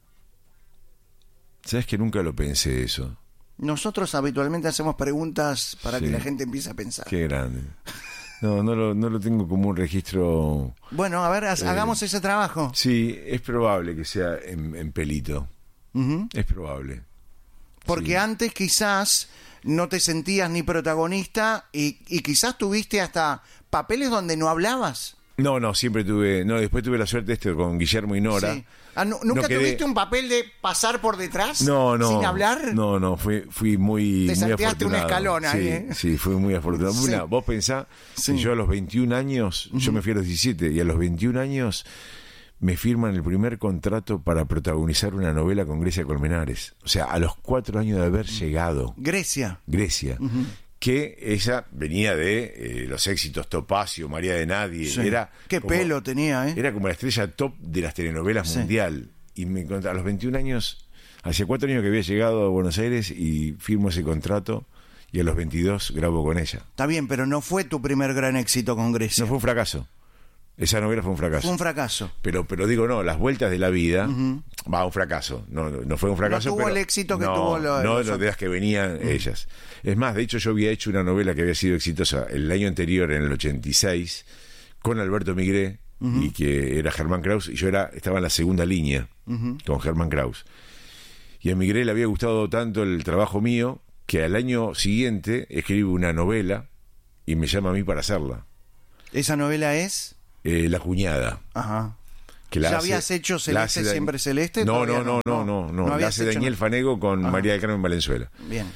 [SPEAKER 2] ¿Sabes que nunca lo pensé eso?
[SPEAKER 1] Nosotros habitualmente hacemos preguntas para
[SPEAKER 2] Sí.
[SPEAKER 1] que la gente empiece a pensar.
[SPEAKER 2] Qué grande. No, no lo, no lo tengo como un registro...
[SPEAKER 1] Bueno, a ver, ha-
[SPEAKER 2] Eh,
[SPEAKER 1] hagamos ese trabajo.
[SPEAKER 2] Sí, es probable que sea en, en pelito.
[SPEAKER 1] Uh-huh.
[SPEAKER 2] Es probable.
[SPEAKER 1] Porque
[SPEAKER 2] Sí.
[SPEAKER 1] antes quizás no te sentías ni protagonista y, y quizás tuviste hasta papeles donde no hablabas.
[SPEAKER 2] No, no, siempre tuve... No, después tuve la suerte esto con Guillermo y Nora.
[SPEAKER 1] Sí. Ah, ¿nu- ¿Nunca
[SPEAKER 2] No quedé-
[SPEAKER 1] tuviste un papel de pasar por detrás?
[SPEAKER 2] No, no.
[SPEAKER 1] ¿Sin hablar?
[SPEAKER 2] No, no, fui, fui muy,
[SPEAKER 1] Te
[SPEAKER 2] muy
[SPEAKER 1] salteaste un
[SPEAKER 2] afortunado.
[SPEAKER 1] escalón ahí,
[SPEAKER 2] Sí,
[SPEAKER 1] ¿eh?
[SPEAKER 2] sí, fui muy afortunado.
[SPEAKER 1] Sí.
[SPEAKER 2] Una, vos pensá
[SPEAKER 1] Sí.
[SPEAKER 2] que yo a los veintiún años, yo me fui a los diecisiete, y a los veintiún años me firman el primer contrato para protagonizar una novela con Grecia Colmenares. O sea, a los cuatro años de haber llegado.
[SPEAKER 1] Grecia.
[SPEAKER 2] Grecia.
[SPEAKER 1] Uh-huh.
[SPEAKER 2] Que ella venía de eh, los éxitos Topacio, María de Nadie.
[SPEAKER 1] Sí.
[SPEAKER 2] Era
[SPEAKER 1] Qué
[SPEAKER 2] como-
[SPEAKER 1] pelo tenía, ¿eh?
[SPEAKER 2] Era como la estrella top de las telenovelas
[SPEAKER 1] Sí.
[SPEAKER 2] mundial. Y me encontré a los veintiún años, hace cuatro años que había llegado a Buenos Aires y firmo ese contrato, y a los veintidós grabo con ella.
[SPEAKER 1] Está bien, pero no fue tu primer gran éxito con Grecia.
[SPEAKER 2] No fue un fracaso. Esa novela fue un fracaso.
[SPEAKER 1] Fue un fracaso.
[SPEAKER 2] Pero, pero digo, no, las vueltas de la vida,
[SPEAKER 1] Ujú.
[SPEAKER 2] va, un fracaso. No, no, no fue un fracaso.
[SPEAKER 1] No tuvo
[SPEAKER 2] pero-
[SPEAKER 1] el éxito que
[SPEAKER 2] no,
[SPEAKER 1] tuvo lo-
[SPEAKER 2] No,
[SPEAKER 1] los
[SPEAKER 2] no, de las que venían ellas. Es más, de hecho, yo había hecho una novela que había sido exitosa el año anterior, en el ochenta y seis, con Alberto Migré, uh-huh. y que era Germán Kraus, y yo era estaba en la segunda línea, uh-huh. con Germán Kraus. Y a Migré le había gustado tanto el trabajo mío, que al año siguiente escribe una novela y me llama a mí para hacerla.
[SPEAKER 1] ¿Esa novela es?
[SPEAKER 2] Eh, La cuñada.
[SPEAKER 1] Ajá.
[SPEAKER 2] Que la
[SPEAKER 1] ¿Ya
[SPEAKER 2] hace-
[SPEAKER 1] habías hecho
[SPEAKER 2] la
[SPEAKER 1] Celeste
[SPEAKER 2] hace Da-
[SPEAKER 1] Siempre Celeste?
[SPEAKER 2] No,
[SPEAKER 1] Todavía
[SPEAKER 2] no, no, no, no, no. La
[SPEAKER 1] habías
[SPEAKER 2] hace
[SPEAKER 1] hecho
[SPEAKER 2] Daniel
[SPEAKER 1] nada.
[SPEAKER 2] Fanego con
[SPEAKER 1] Ajá.
[SPEAKER 2] María del Carmen Valenzuela.
[SPEAKER 1] Bien.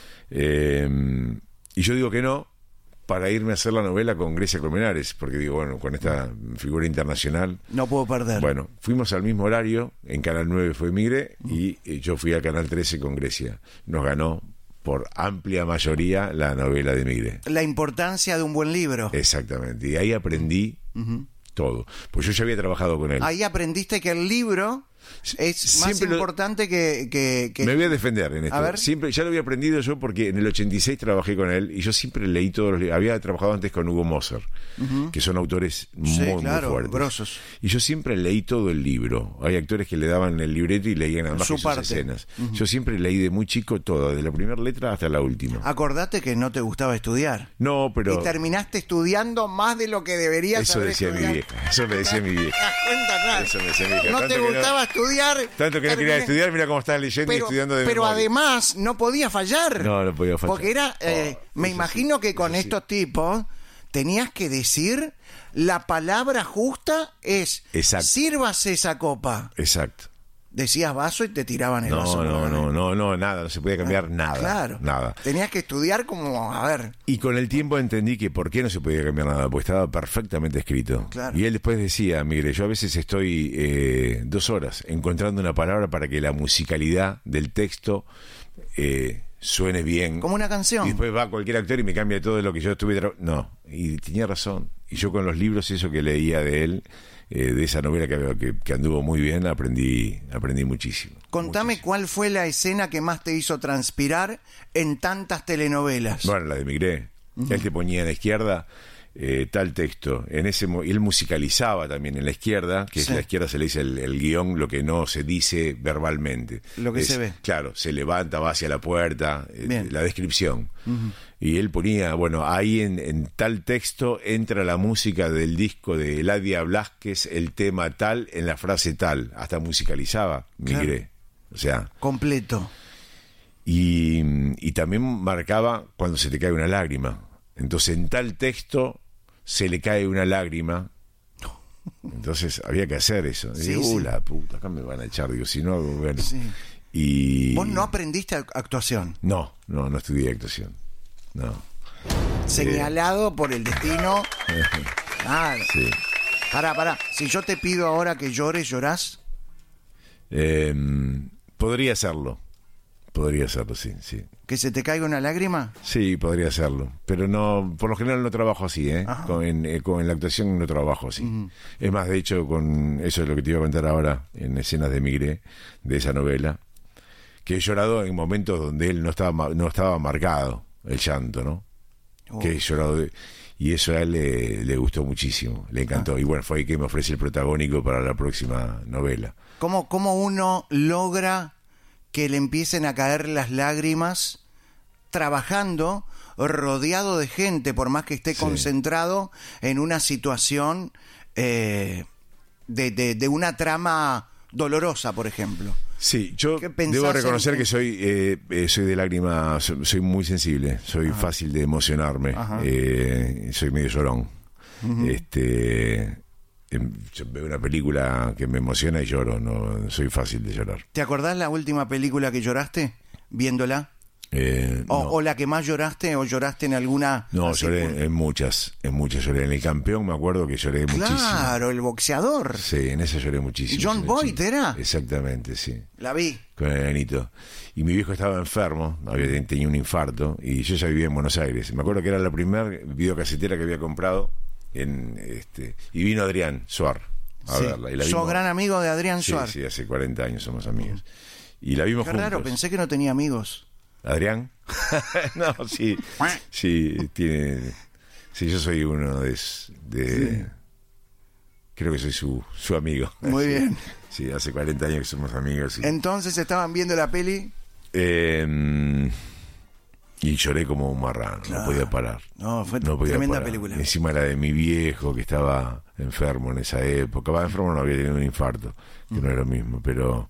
[SPEAKER 2] Eh, y yo digo que no, para irme a hacer la novela con Grecia Colmenares, porque digo, bueno, con esta figura internacional.
[SPEAKER 1] No puedo perder.
[SPEAKER 2] Bueno, fuimos al mismo horario, en Canal nueve fue Migré, y eh, yo fui a Canal trece con Grecia. Nos ganó por amplia mayoría la novela de Migré.
[SPEAKER 1] La importancia de un buen libro.
[SPEAKER 2] Exactamente, y ahí aprendí uh-huh. todo, pues yo ya había trabajado con él.
[SPEAKER 1] Ahí aprendiste que el libro es
[SPEAKER 2] siempre
[SPEAKER 1] más importante
[SPEAKER 2] lo,
[SPEAKER 1] que, que, que...
[SPEAKER 2] Me voy a defender en esto.
[SPEAKER 1] A ver.
[SPEAKER 2] Siempre, ya lo había aprendido yo porque en el ochenta y seis trabajé con él y yo siempre leí todos los libros. Había trabajado antes con Hugo Moser, uh-huh. que son autores muy,
[SPEAKER 1] sí, claro,
[SPEAKER 2] muy fuertes.
[SPEAKER 1] Grosos.
[SPEAKER 2] Y yo siempre leí todo el libro. Hay actores que le daban el libreto y leían además
[SPEAKER 1] Su
[SPEAKER 2] sus
[SPEAKER 1] parte.
[SPEAKER 2] escenas.
[SPEAKER 1] Uh-huh.
[SPEAKER 2] Yo siempre leí de muy chico todo, de la primera letra hasta la última.
[SPEAKER 1] Acordate que no te gustaba estudiar.
[SPEAKER 2] No, pero...
[SPEAKER 1] Y terminaste estudiando más de lo que deberías
[SPEAKER 2] Eso
[SPEAKER 1] haber
[SPEAKER 2] decía
[SPEAKER 1] estudiado.
[SPEAKER 2] mi vieja. Eso me decía mi vieja.
[SPEAKER 1] ¿Te das cuenta, claro?
[SPEAKER 2] Eso me decía mi vieja.
[SPEAKER 1] No
[SPEAKER 2] Tanto
[SPEAKER 1] te
[SPEAKER 2] que
[SPEAKER 1] gustaba
[SPEAKER 2] no,
[SPEAKER 1] estudiar.
[SPEAKER 2] Tanto que no quería estudiar, mira cómo estás leyendo
[SPEAKER 1] pero,
[SPEAKER 2] y estudiando de
[SPEAKER 1] Pero
[SPEAKER 2] memoria.
[SPEAKER 1] además no podía fallar.
[SPEAKER 2] No, no podía fallar.
[SPEAKER 1] Porque era, eh,
[SPEAKER 2] oh,
[SPEAKER 1] me imagino
[SPEAKER 2] sí,
[SPEAKER 1] que con estos sí. tipos tenías que decir la palabra justa es
[SPEAKER 2] Exacto.
[SPEAKER 1] Sírvase esa copa.
[SPEAKER 2] Exacto.
[SPEAKER 1] Decías vaso y te tiraban el
[SPEAKER 2] no,
[SPEAKER 1] vaso.
[SPEAKER 2] No, no, no, no, nada, no se podía cambiar
[SPEAKER 1] ah,
[SPEAKER 2] nada.
[SPEAKER 1] Claro.
[SPEAKER 2] Nada.
[SPEAKER 1] Tenías que estudiar como, a ver.
[SPEAKER 2] Y con el tiempo entendí que por qué no se podía cambiar nada, porque estaba perfectamente escrito.
[SPEAKER 1] Claro.
[SPEAKER 2] Y él después decía, mire, yo a veces estoy eh, dos horas encontrando una palabra para que la musicalidad del texto eh, suene bien.
[SPEAKER 1] Como una canción.
[SPEAKER 2] Y después va cualquier actor y me cambia todo lo que yo estuve... Tra- no, y tenía razón. Y yo con los libros, eso que leía de él... Eh, de esa novela que, que, que anduvo muy bien, aprendí aprendí muchísimo.
[SPEAKER 1] Contame
[SPEAKER 2] muchísimo.
[SPEAKER 1] cuál fue la escena que más te hizo transpirar en tantas telenovelas.
[SPEAKER 2] Bueno, la de Migré. Uh-huh. Él te ponía en la izquierda eh, tal texto. En ese y él musicalizaba también en la izquierda, que sí. En la izquierda se le dice el, el guión, lo que no se dice verbalmente.
[SPEAKER 1] Lo que
[SPEAKER 2] es,
[SPEAKER 1] se ve.
[SPEAKER 2] Claro, se levanta, va hacia la puerta, eh, la descripción.
[SPEAKER 1] Uh-huh.
[SPEAKER 2] Y él ponía, bueno, ahí en, en tal texto entra la música del disco de Eladia Blasquez, el tema tal, en la frase tal. Hasta musicalizaba, Migré. Claro. O sea...
[SPEAKER 1] Completo.
[SPEAKER 2] Y, y también marcaba cuando se te cae una lágrima. Entonces, en tal texto se le cae una lágrima. Entonces, había que hacer eso.
[SPEAKER 1] Sí,
[SPEAKER 2] y digo,
[SPEAKER 1] sí.
[SPEAKER 2] uh, la puta, acá me van a echar. Digo, si no, bueno.
[SPEAKER 1] Sí.
[SPEAKER 2] Y...
[SPEAKER 1] ¿Vos no aprendiste actuación?
[SPEAKER 2] No, no, no estudié actuación. No.
[SPEAKER 1] Señalado eh. por el destino. Claro.
[SPEAKER 2] Sí.
[SPEAKER 1] Pará, pará. Si yo te pido ahora que llores, ¿llorás?
[SPEAKER 2] Eh, podría hacerlo. Podría hacerlo, sí, sí.
[SPEAKER 1] ¿Que se te caiga una lágrima?
[SPEAKER 2] Sí, podría hacerlo. Pero no, por lo general no trabajo así, ¿eh? Con, en, eh, con la actuación no trabajo así. Uh-huh. Es más, de hecho, con eso es lo que te iba a contar ahora, en escenas de Migré, de esa novela, que he llorado en momentos donde él no estaba, no estaba marcado. El llanto, ¿no? Oh. Que he llorado de... Y eso a él le, le gustó muchísimo, le encantó. Ah. Y bueno, fue ahí que me ofrece el protagónico para la próxima novela.
[SPEAKER 1] ¿Cómo, cómo uno logra que le empiecen a caer las lágrimas trabajando rodeado de gente, por más que esté sí. concentrado en una situación eh, de, de, de una trama dolorosa, por ejemplo?
[SPEAKER 2] Sí, yo debo reconocer en... que soy eh, eh, soy de lágrima, soy, soy muy sensible, soy Ajá. fácil de emocionarme, eh, soy medio llorón. Uh-huh. Este, yo veo una película que me emociona y lloro, no soy fácil de llorar.
[SPEAKER 1] ¿Te acordás la última película que lloraste viéndola?
[SPEAKER 2] Eh,
[SPEAKER 1] o,
[SPEAKER 2] no.
[SPEAKER 1] o la que más lloraste, o lloraste en alguna...
[SPEAKER 2] No,
[SPEAKER 1] así,
[SPEAKER 2] lloré
[SPEAKER 1] por...
[SPEAKER 2] en muchas, en muchas lloré. En El Campeón me acuerdo que lloré
[SPEAKER 1] claro,
[SPEAKER 2] muchísimo.
[SPEAKER 1] Claro, el boxeador.
[SPEAKER 2] Sí, en esa lloré muchísimo.
[SPEAKER 1] John Boyd era.
[SPEAKER 2] Exactamente, sí.
[SPEAKER 1] La vi.
[SPEAKER 2] Con el enanito. Y mi viejo estaba enfermo, había tenido un infarto, y yo ya vivía en Buenos Aires. Me acuerdo que era la primera videocasetera que había comprado, en este y vino Adrián Suar a
[SPEAKER 1] sí.
[SPEAKER 2] verla. Y la
[SPEAKER 1] ¿Sos
[SPEAKER 2] vimos...
[SPEAKER 1] gran amigo de Adrián
[SPEAKER 2] sí,
[SPEAKER 1] Suar?
[SPEAKER 2] Sí, hace cuarenta años somos amigos. Y la vimos
[SPEAKER 1] Qué
[SPEAKER 2] juntos.
[SPEAKER 1] raro, pensé que no tenía amigos.
[SPEAKER 2] ¿Adrián? No, sí, sí, tiene... Sí, yo soy uno de... de sí. Creo que soy su, su amigo.
[SPEAKER 1] Muy
[SPEAKER 2] sí,
[SPEAKER 1] bien.
[SPEAKER 2] Sí, hace cuarenta años que somos amigos. Sí.
[SPEAKER 1] Entonces, ¿estaban viendo la peli?
[SPEAKER 2] Eh, y lloré como un marrano, claro. No podía parar.
[SPEAKER 1] No, fue
[SPEAKER 2] no podía
[SPEAKER 1] tremenda
[SPEAKER 2] parar.
[SPEAKER 1] película.
[SPEAKER 2] Encima era de mi viejo, que estaba enfermo en esa época. Va, enfermo no, había tenido un infarto, que mm. no era lo mismo, pero...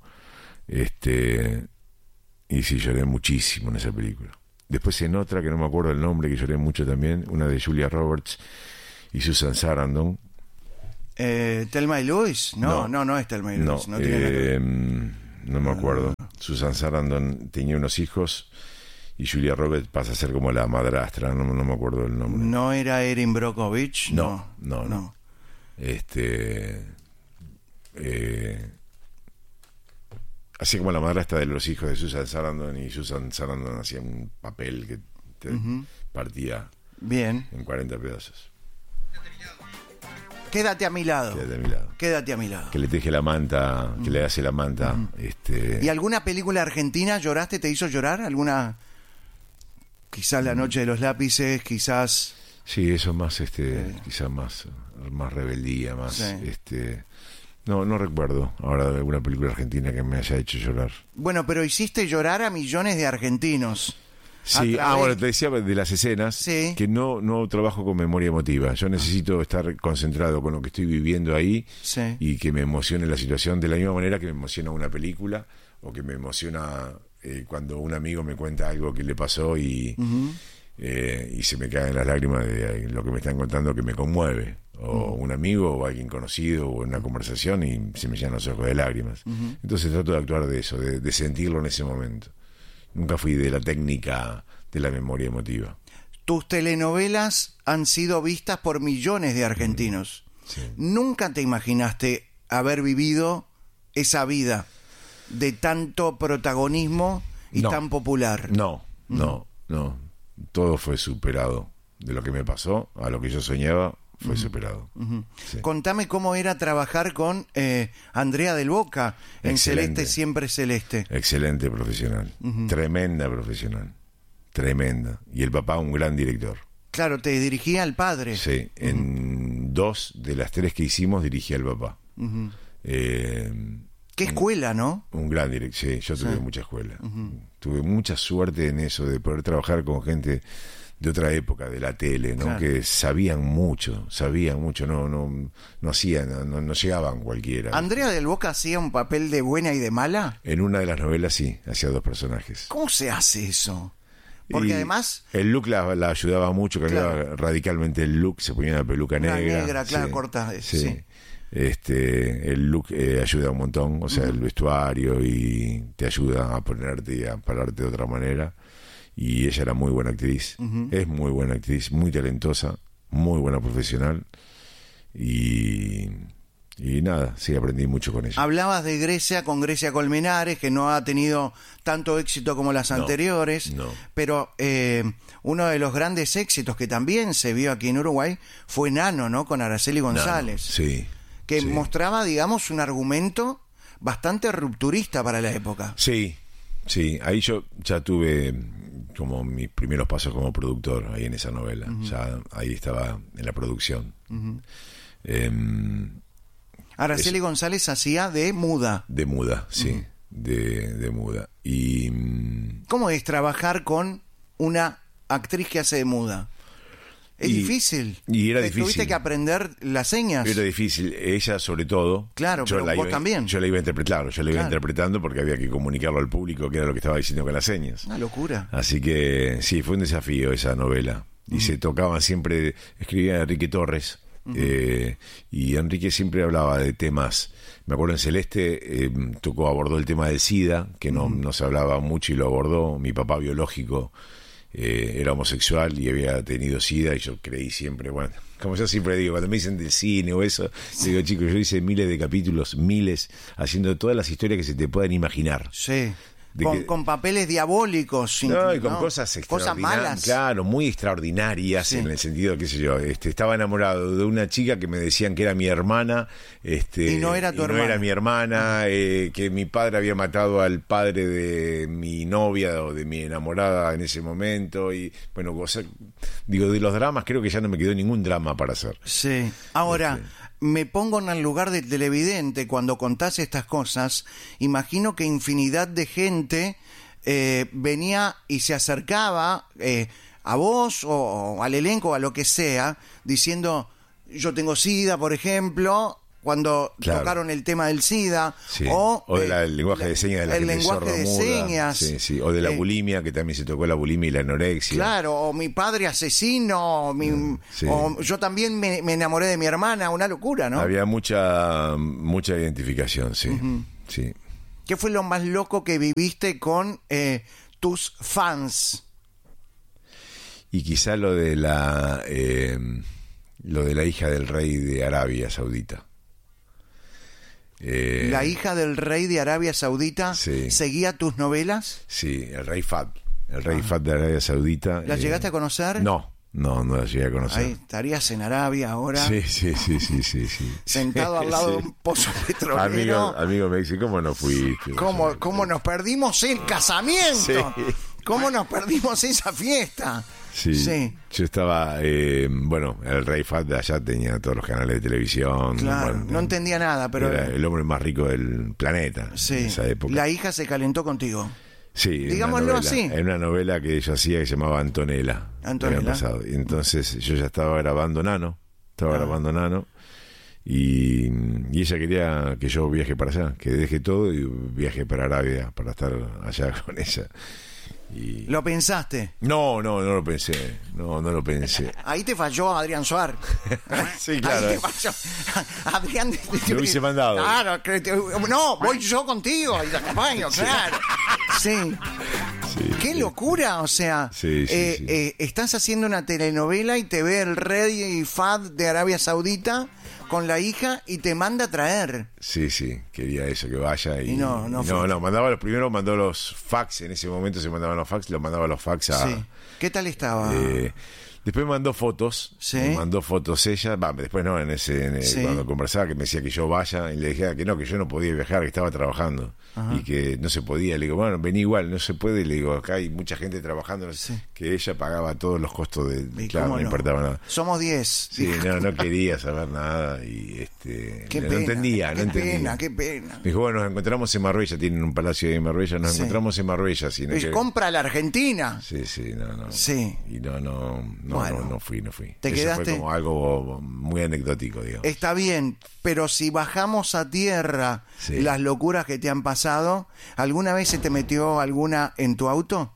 [SPEAKER 2] este Y sí, lloré muchísimo en esa película. Después en otra, que no me acuerdo el nombre, que lloré mucho también, una de Julia Roberts y Susan Sarandon.
[SPEAKER 1] Eh, ¿Thelma y Louise? No, no, no, no es Thelma y Louise. No, no, tiene
[SPEAKER 2] eh, no me acuerdo. No. Susan Sarandon tenía unos hijos y Julia Roberts pasa a ser como la madrastra, no, no me acuerdo el nombre.
[SPEAKER 1] ¿No era Erin Brockovich?
[SPEAKER 2] No, no, no.
[SPEAKER 1] no.
[SPEAKER 2] no. Este... Eh, así como la madrastra de los hijos de Susan Sarandon, y Susan Sarandon hacía un papel que te uh-huh. partía
[SPEAKER 1] bien
[SPEAKER 2] en cuarenta pedazos.
[SPEAKER 1] Quédate a mi lado.
[SPEAKER 2] Quédate a mi lado.
[SPEAKER 1] Quédate a mi lado.
[SPEAKER 2] Que le teje la manta, uh-huh. que le hace la manta. Uh-huh. este...
[SPEAKER 1] ¿Y alguna película argentina lloraste, te hizo llorar? ¿Alguna? Quizás La Noche de los Lápices, quizás...
[SPEAKER 2] Sí, eso más, este, eh. quizás más, más rebeldía, más, sí. este... No, no recuerdo ahora de alguna película argentina que me haya hecho llorar.
[SPEAKER 1] Bueno, pero hiciste llorar a millones de argentinos.
[SPEAKER 2] Sí, ah, bueno, te decía de las escenas,
[SPEAKER 1] sí.
[SPEAKER 2] que no, no trabajo con memoria emotiva. Yo necesito estar concentrado con lo que estoy viviendo ahí, sí. y que me emocione la situación de la misma manera que me emociona una película, o que me emociona eh, cuando un amigo me cuenta algo que le pasó y, uh-huh. eh, y se me caen las lágrimas de lo que me están contando, que me conmueve. O uh-huh. un amigo o alguien conocido, o una conversación, y se me llenan los ojos de lágrimas. Uh-huh. Entonces trato de actuar de eso, de, de sentirlo en ese momento. Nunca fui de la técnica de la memoria emotiva.
[SPEAKER 1] Tus telenovelas han sido vistas por millones de argentinos. Sí. ¿Nunca te imaginaste haber vivido esa vida de tanto protagonismo y
[SPEAKER 2] no.
[SPEAKER 1] tan popular?
[SPEAKER 2] No, no, mm. no. Todo fue superado. De lo que me pasó a lo que yo soñaba, fue uh-huh. superado.
[SPEAKER 1] Uh-huh. Sí. Contame cómo era trabajar con eh, Andrea del Boca en Excelente. Celeste Siempre Celeste.
[SPEAKER 2] Excelente profesional, uh-huh. tremenda profesional, tremenda. Y el papá, un gran director.
[SPEAKER 1] Claro, te dirigía al padre.
[SPEAKER 2] Sí, uh-huh. en dos de las tres que hicimos dirigía al papá. Uh-huh. Eh,
[SPEAKER 1] Qué escuela, ¿no?
[SPEAKER 2] Un gran director, sí, yo tuve sí. mucha escuela. Uh-huh. Tuve mucha suerte en eso, de poder trabajar con gente de otra época de la tele, ¿no? Claro. Que sabían mucho, sabían mucho, no, no, no hacían, no, no llegaban cualquiera.
[SPEAKER 1] ¿Andrea del Boca hacía un papel de buena y de mala?
[SPEAKER 2] En una de las novelas sí, hacía dos personajes.
[SPEAKER 1] ¿Cómo se hace eso? Porque y además...
[SPEAKER 2] el look la, la ayudaba mucho, cambiaba claro. radicalmente el look, se ponía una peluca
[SPEAKER 1] una
[SPEAKER 2] negra.
[SPEAKER 1] negra, claro,
[SPEAKER 2] sí,
[SPEAKER 1] corta.
[SPEAKER 2] Sí.
[SPEAKER 1] sí.
[SPEAKER 2] Este, el look eh, ayuda un montón, o sea, uh-huh. el vestuario, y te ayuda a ponerte y a pararte de otra manera. Y ella era muy buena actriz, uh-huh. es muy buena actriz, muy talentosa, muy buena profesional, y, y nada, sí, aprendí mucho con ella.
[SPEAKER 1] Hablabas de Grecia con Grecia Colmenares, que no ha tenido tanto éxito como las no, anteriores,
[SPEAKER 2] no.
[SPEAKER 1] pero eh, uno de los grandes éxitos que también se vio aquí en Uruguay fue Nano, ¿no? Con Araceli González,
[SPEAKER 2] Nano, sí,
[SPEAKER 1] que
[SPEAKER 2] sí.
[SPEAKER 1] mostraba, digamos, un argumento bastante rupturista para la época.
[SPEAKER 2] Sí, sí, ahí yo ya tuve como mis primeros pasos como productor ahí en esa novela, uh-huh. ya ahí estaba en la producción. Uh-huh. eh,
[SPEAKER 1] Araceli es, González hacía de muda.
[SPEAKER 2] De muda, sí, uh-huh. de, de muda. Y
[SPEAKER 1] ¿cómo es trabajar con una actriz que hace de muda? Es y, difícil.
[SPEAKER 2] Y era
[SPEAKER 1] Te
[SPEAKER 2] difícil.
[SPEAKER 1] Tuviste que aprender las señas.
[SPEAKER 2] Era difícil. Ella, sobre todo.
[SPEAKER 1] Claro, yo pero la vos
[SPEAKER 2] iba,
[SPEAKER 1] también.
[SPEAKER 2] Yo la iba interpretando. Yo la iba claro. interpretando porque había que comunicarlo al público, que era lo que estaba diciendo con las señas.
[SPEAKER 1] Una locura.
[SPEAKER 2] Así que sí, fue un desafío esa novela. Y uh-huh. se tocaban siempre. Escribía Enrique Torres. Uh-huh. eh, y Enrique siempre hablaba de temas. Me acuerdo en Celeste, eh, tocó, abordó el tema del SIDA, que no, uh-huh. no se hablaba mucho, y lo abordó. Mi papá biológico Eh, era homosexual y había tenido SIDA, y yo creí siempre, bueno, como yo siempre digo, cuando me dicen del cine o eso, digo, chicos, yo hice miles de capítulos, miles, haciendo todas las historias que se te puedan imaginar.
[SPEAKER 1] Sí. Con, que, con papeles diabólicos,
[SPEAKER 2] no, y con ¿no? cosas
[SPEAKER 1] cosas malas,
[SPEAKER 2] claro, muy extraordinarias, sí. en el sentido, qué sé yo, este, estaba enamorado de una chica que me decían que era mi hermana, este,
[SPEAKER 1] y no era tu
[SPEAKER 2] y
[SPEAKER 1] hermana,
[SPEAKER 2] no era mi hermana, eh, que mi padre había matado al padre de mi novia o de mi enamorada en ese momento, y bueno, o sea, digo, de los dramas creo que ya no me quedó ningún drama para hacer.
[SPEAKER 1] Sí. Ahora, este, me pongo en el lugar del televidente cuando contás estas cosas. Imagino que infinidad de gente eh, venía y se acercaba eh, a vos o, o al elenco o a lo que sea, diciendo, yo tengo SIDA, por ejemplo, cuando claro. tocaron el tema del SIDA,
[SPEAKER 2] sí.
[SPEAKER 1] o,
[SPEAKER 2] o del eh, lenguaje de señas de la
[SPEAKER 1] el lenguaje de señas,
[SPEAKER 2] sí, sí. o de la eh, bulimia, que también se tocó la bulimia y la anorexia.
[SPEAKER 1] Claro, o mi padre asesino, mi, sí. o yo también me, me enamoré de mi hermana, una locura, ¿no?
[SPEAKER 2] Había mucha mucha identificación, sí, uh-huh. sí.
[SPEAKER 1] ¿Qué fue lo más loco que viviste con eh, tus fans?
[SPEAKER 2] Y quizá lo de la eh, lo de la hija del rey de Arabia Saudita. Eh,
[SPEAKER 1] ¿La hija del rey de Arabia Saudita
[SPEAKER 2] sí.
[SPEAKER 1] seguía tus novelas?
[SPEAKER 2] Sí, el rey Fahd. El rey
[SPEAKER 1] Ah.
[SPEAKER 2] Fahd de Arabia Saudita.
[SPEAKER 1] ¿La
[SPEAKER 2] eh,
[SPEAKER 1] llegaste a conocer?
[SPEAKER 2] No, no, no la llegué a conocer.
[SPEAKER 1] Ahí estarías en Arabia ahora.
[SPEAKER 2] Sí, sí, sí, sí, sí, sí.
[SPEAKER 1] Sentado al lado
[SPEAKER 2] Sí.
[SPEAKER 1] de un pozo petrolero.
[SPEAKER 2] Amigo, amigo me dice, ¿cómo no fuiste?
[SPEAKER 1] ¿Cómo, cómo nos perdimos el casamiento?
[SPEAKER 2] Sí.
[SPEAKER 1] ¿Cómo nos perdimos esa fiesta?
[SPEAKER 2] Sí,
[SPEAKER 1] Sí.
[SPEAKER 2] yo estaba, eh, bueno, el rey Fahd de allá tenía todos los canales de televisión.
[SPEAKER 1] Claro,
[SPEAKER 2] bueno,
[SPEAKER 1] no entendía nada, pero...
[SPEAKER 2] Era el hombre más rico del planeta
[SPEAKER 1] Sí,
[SPEAKER 2] en esa época.
[SPEAKER 1] la hija se calentó contigo.
[SPEAKER 2] Sí, en una
[SPEAKER 1] Digámoslo
[SPEAKER 2] novela,
[SPEAKER 1] así.
[SPEAKER 2] En una novela que yo hacía que se llamaba Antonella.
[SPEAKER 1] Antonella.
[SPEAKER 2] el año pasado. Y entonces yo ya estaba grabando Nano. Estaba
[SPEAKER 1] Ah.
[SPEAKER 2] grabando Nano. Y, y ella quería que yo viaje para allá. Que deje todo y viaje para Arabia para estar allá con ella. Y...
[SPEAKER 1] ¿Lo pensaste?
[SPEAKER 2] No, no, no lo pensé. No, no lo pensé.
[SPEAKER 1] Ahí te falló Adrián Suárez.
[SPEAKER 2] Sí, claro.
[SPEAKER 1] Ahí te falló. Adrián...
[SPEAKER 2] Me hubiese mandado.
[SPEAKER 1] Claro, que te- no, voy yo contigo y te acompaño, claro. Sí.
[SPEAKER 2] Sí,
[SPEAKER 1] ¡Qué
[SPEAKER 2] sí.
[SPEAKER 1] locura! O sea,
[SPEAKER 2] Sí, sí,
[SPEAKER 1] eh,
[SPEAKER 2] sí.
[SPEAKER 1] eh, estás haciendo una telenovela y te ve el rey Fahd de Arabia Saudita con la hija y te manda a traer.
[SPEAKER 2] Sí, sí, quería eso, que vaya. Y,
[SPEAKER 1] Y no, no
[SPEAKER 2] y
[SPEAKER 1] fue.
[SPEAKER 2] no, no, mandaba los primero, mandó los fax. En ese momento se mandaban los fax, los mandaba los fax a.
[SPEAKER 1] Sí. ¿Qué tal estaba?
[SPEAKER 2] Eh, después me mandó fotos,
[SPEAKER 1] Sí.
[SPEAKER 2] me mandó fotos ella, va, después no, en ese, en el-
[SPEAKER 1] Sí.
[SPEAKER 2] cuando conversaba que me decía que yo vaya y le dije que no, que yo no podía viajar, que estaba trabajando y que no se podía. Le digo, bueno, vení igual, no se puede. Le digo, acá hay mucha gente trabajando,
[SPEAKER 1] Sí.
[SPEAKER 2] que ella pagaba todos los costos de,
[SPEAKER 1] ¿Y
[SPEAKER 2] claro,
[SPEAKER 1] cómo
[SPEAKER 2] no, importaba nada.
[SPEAKER 1] Somos diez.
[SPEAKER 2] Sí, no, no quería saber nada y este,
[SPEAKER 1] Qué
[SPEAKER 2] no
[SPEAKER 1] pena,
[SPEAKER 2] entendía,
[SPEAKER 1] qué
[SPEAKER 2] no entendía.
[SPEAKER 1] pena, qué pena.
[SPEAKER 2] Me dijo, bueno, nos encontramos en Marbella, tienen un palacio ahí en Marbella, nos
[SPEAKER 1] Sí.
[SPEAKER 2] encontramos en Marbella. Sino
[SPEAKER 1] Pues
[SPEAKER 2] que...
[SPEAKER 1] compra la Argentina.
[SPEAKER 2] Sí, sí, no, no.
[SPEAKER 1] Sí.
[SPEAKER 2] Y no, no, no,
[SPEAKER 1] Bueno.
[SPEAKER 2] no, no fui, no fui.
[SPEAKER 1] ¿Te
[SPEAKER 2] Eso
[SPEAKER 1] quedaste?
[SPEAKER 2] fue como algo muy anecdótico, digamos.
[SPEAKER 1] Está bien, pero si bajamos a tierra
[SPEAKER 2] Sí.
[SPEAKER 1] las locuras que te han pasado, ¿alguna vez se te metió alguna en tu auto?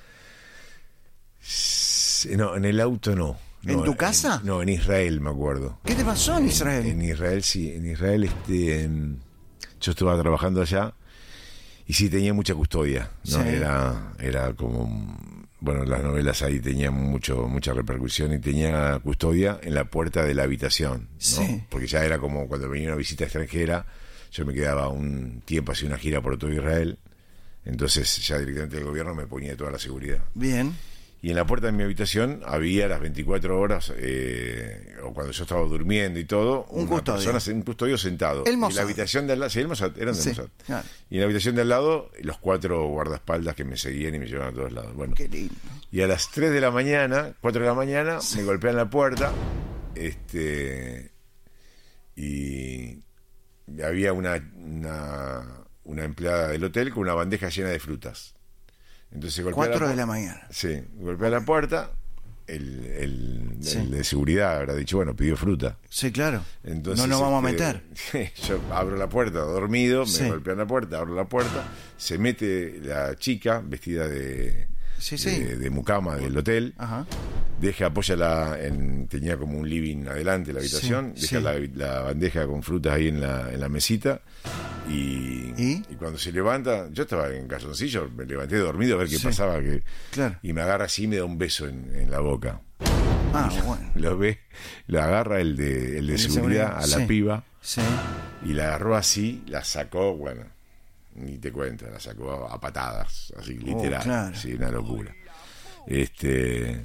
[SPEAKER 2] Sí, no, en el auto no.
[SPEAKER 1] ¿En
[SPEAKER 2] No,
[SPEAKER 1] tu casa?
[SPEAKER 2] no, en Israel me acuerdo.
[SPEAKER 1] ¿Qué te pasó en Israel?
[SPEAKER 2] En Israel, sí, en Israel este, em, yo estaba trabajando allá y sí tenía mucha custodia, ¿no?
[SPEAKER 1] Sí.
[SPEAKER 2] Era, era como, bueno, las novelas ahí tenían mucho, mucha repercusión y tenía custodia en la puerta de la habitación, ¿no?
[SPEAKER 1] Sí.
[SPEAKER 2] Porque ya era como cuando venía una visita extranjera, yo me quedaba un tiempo, hacía una gira por todo Israel, entonces ya directamente el gobierno me ponía toda la seguridad.
[SPEAKER 1] Bien.
[SPEAKER 2] Y en la puerta de mi habitación había las veinticuatro horas, eh, o cuando yo estaba durmiendo y todo,
[SPEAKER 1] Un
[SPEAKER 2] una
[SPEAKER 1] custodio.
[SPEAKER 2] persona, un custodio sentado.
[SPEAKER 1] El
[SPEAKER 2] y
[SPEAKER 1] Mossad.
[SPEAKER 2] la habitación de al lado, sí, el Mossad, eran de
[SPEAKER 1] Sí,
[SPEAKER 2] Mossad.
[SPEAKER 1] claro.
[SPEAKER 2] Y en la habitación de al lado, los cuatro guardaespaldas que me seguían y me llevaban a todos lados. Bueno,
[SPEAKER 1] Qué lindo.
[SPEAKER 2] y a las tres de la mañana, cuatro de la mañana, me golpean la puerta, este, y había una, una, una empleada del hotel con una bandeja llena de frutas. Entonces golpea
[SPEAKER 1] Cuatro
[SPEAKER 2] la
[SPEAKER 1] de
[SPEAKER 2] pu-
[SPEAKER 1] la mañana.
[SPEAKER 2] Sí, golpea la puerta, el, el,
[SPEAKER 1] Sí.
[SPEAKER 2] el de seguridad habrá dicho, bueno, pidió fruta.
[SPEAKER 1] Sí, claro.
[SPEAKER 2] Entonces,
[SPEAKER 1] no nos vamos a
[SPEAKER 2] este,
[SPEAKER 1] meter.
[SPEAKER 2] yo abro la puerta, dormido, me
[SPEAKER 1] Sí.
[SPEAKER 2] golpean la puerta, abro la puerta, se mete la chica vestida de,
[SPEAKER 1] Sí, sí.
[SPEAKER 2] de, de mucama del hotel,
[SPEAKER 1] Ajá.
[SPEAKER 2] deja, apoya la, en, tenía como un living adelante la habitación,
[SPEAKER 1] Sí,
[SPEAKER 2] deja
[SPEAKER 1] sí.
[SPEAKER 2] La, la bandeja con frutas ahí en la, en la mesita y,
[SPEAKER 1] ¿Y?
[SPEAKER 2] y cuando se levanta, yo estaba en calzoncillo, me levanté dormido a ver qué
[SPEAKER 1] Sí.
[SPEAKER 2] pasaba, que,
[SPEAKER 1] Claro.
[SPEAKER 2] y me agarra así y me da un beso en, en la boca.
[SPEAKER 1] Ah, bueno.
[SPEAKER 2] Lo ve, lo agarra el de, el de
[SPEAKER 1] El de
[SPEAKER 2] seguridad,
[SPEAKER 1] seguridad,
[SPEAKER 2] a la
[SPEAKER 1] sí.
[SPEAKER 2] piba
[SPEAKER 1] Sí.
[SPEAKER 2] y la agarró así, la sacó, bueno, ni te cuento, la sacó a, a patadas, así literal,
[SPEAKER 1] Oh, claro.
[SPEAKER 2] sí, una locura. Este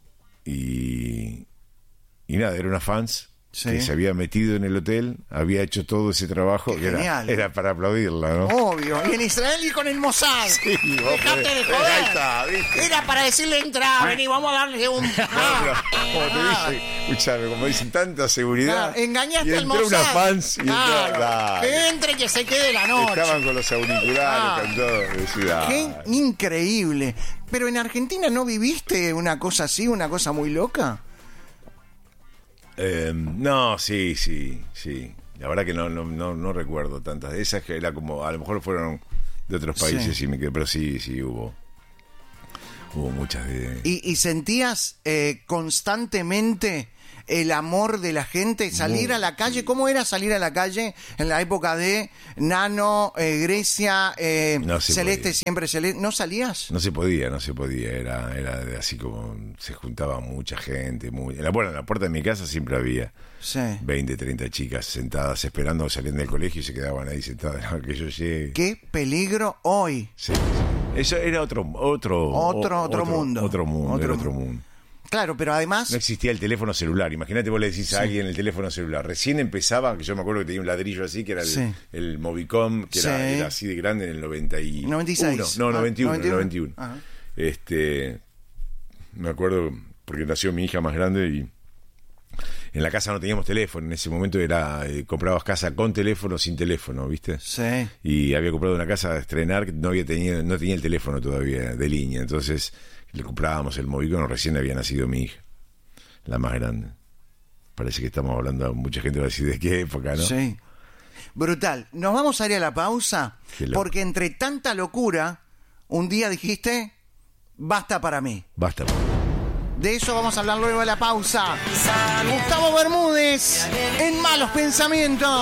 [SPEAKER 2] y y nada, era una fans
[SPEAKER 1] Sí.
[SPEAKER 2] que se había metido en el hotel, había hecho todo ese trabajo,
[SPEAKER 1] Qué
[SPEAKER 2] que era,
[SPEAKER 1] genial.
[SPEAKER 2] era para aplaudirla, ¿no?
[SPEAKER 1] Obvio. Y en Israel y con el Mossad.
[SPEAKER 2] Sí, vos
[SPEAKER 1] Dejate
[SPEAKER 2] podés-
[SPEAKER 1] de joder.
[SPEAKER 2] Ahí está, ¿viste?
[SPEAKER 1] Era para decirle entra, vení, vamos a darle un.
[SPEAKER 2] No, pero, como te
[SPEAKER 1] Ah.
[SPEAKER 2] dicen, escuchame, como dicen, tanta seguridad.
[SPEAKER 1] Claro, engañaste
[SPEAKER 2] y
[SPEAKER 1] al
[SPEAKER 2] entró
[SPEAKER 1] Mossad.
[SPEAKER 2] una fans y entró,
[SPEAKER 1] Claro,
[SPEAKER 2] dale.
[SPEAKER 1] que entre, que se quede la noche.
[SPEAKER 2] Estaban con los auriculares,
[SPEAKER 1] Ah.
[SPEAKER 2] con todo. Decía,
[SPEAKER 1] Qué increíble. Pero en Argentina no viviste una cosa así, una cosa muy loca.
[SPEAKER 2] eh, no, sí, sí, sí. La verdad que no, no, no, no recuerdo tantas de esas, que era como, a lo mejor fueron de otros países,
[SPEAKER 1] Sí.
[SPEAKER 2] y me quedé, pero sí, sí hubo. hubo muchas de...
[SPEAKER 1] ¿Y, y sentías eh, constantemente el amor de la gente? Salir
[SPEAKER 2] Muy,
[SPEAKER 1] a la calle,
[SPEAKER 2] sí.
[SPEAKER 1] ¿cómo era salir a la calle en la época de Nano, eh, Grecia, eh,
[SPEAKER 2] No se
[SPEAKER 1] Celeste,
[SPEAKER 2] podía.
[SPEAKER 1] siempre Celeste? ¿No salías?
[SPEAKER 2] No se podía, no se podía, era era de así como se juntaba mucha gente, muy... En la, bueno, en la puerta de mi casa siempre había
[SPEAKER 1] Sí.
[SPEAKER 2] veinte, treinta chicas sentadas esperando que salían del colegio y se quedaban ahí sentadas a que yo llegue.
[SPEAKER 1] ¡Qué peligro hoy!
[SPEAKER 2] Sí, sí. Eso era otro otro
[SPEAKER 1] Otro- otro mundo.
[SPEAKER 2] Otro mundo,
[SPEAKER 1] Otro
[SPEAKER 2] era otro
[SPEAKER 1] mundo.
[SPEAKER 2] mundo.
[SPEAKER 1] Claro, pero además...
[SPEAKER 2] No existía el teléfono celular. Imagínate, vos le decís a alguien el teléfono celular. Recién empezaba, que yo me acuerdo que tenía un ladrillo así, que era el,
[SPEAKER 1] Sí.
[SPEAKER 2] el Movicom, que era,
[SPEAKER 1] Sí.
[SPEAKER 2] era así de grande en el noventa y uno.
[SPEAKER 1] noventa y seis.
[SPEAKER 2] No,
[SPEAKER 1] Ah,
[SPEAKER 2] noventa y uno,
[SPEAKER 1] noventa y uno.
[SPEAKER 2] noventa y uno.
[SPEAKER 1] Ajá.
[SPEAKER 2] Este, me acuerdo porque nació mi hija más grande y en la casa no teníamos teléfono. En ese momento era eh, comprabas casa con teléfono, sin teléfono, ¿viste?
[SPEAKER 1] Sí.
[SPEAKER 2] Y había comprado una casa a estrenar que no había tenido, no tenía el teléfono todavía de línea. Entonces le comprábamos el Movicom, recién había nacido mi hija, la más grande. Parece que estamos hablando, mucha gente va a decir de qué época, ¿no?
[SPEAKER 1] Sí. Brutal. Nos vamos a ir a la pausa
[SPEAKER 2] Qué loco.
[SPEAKER 1] porque entre tanta locura, un día dijiste, basta para mí.
[SPEAKER 2] Basta.
[SPEAKER 1] De eso vamos a hablar luego de la pausa. Gustavo Bermúdez en Malos Pensamientos.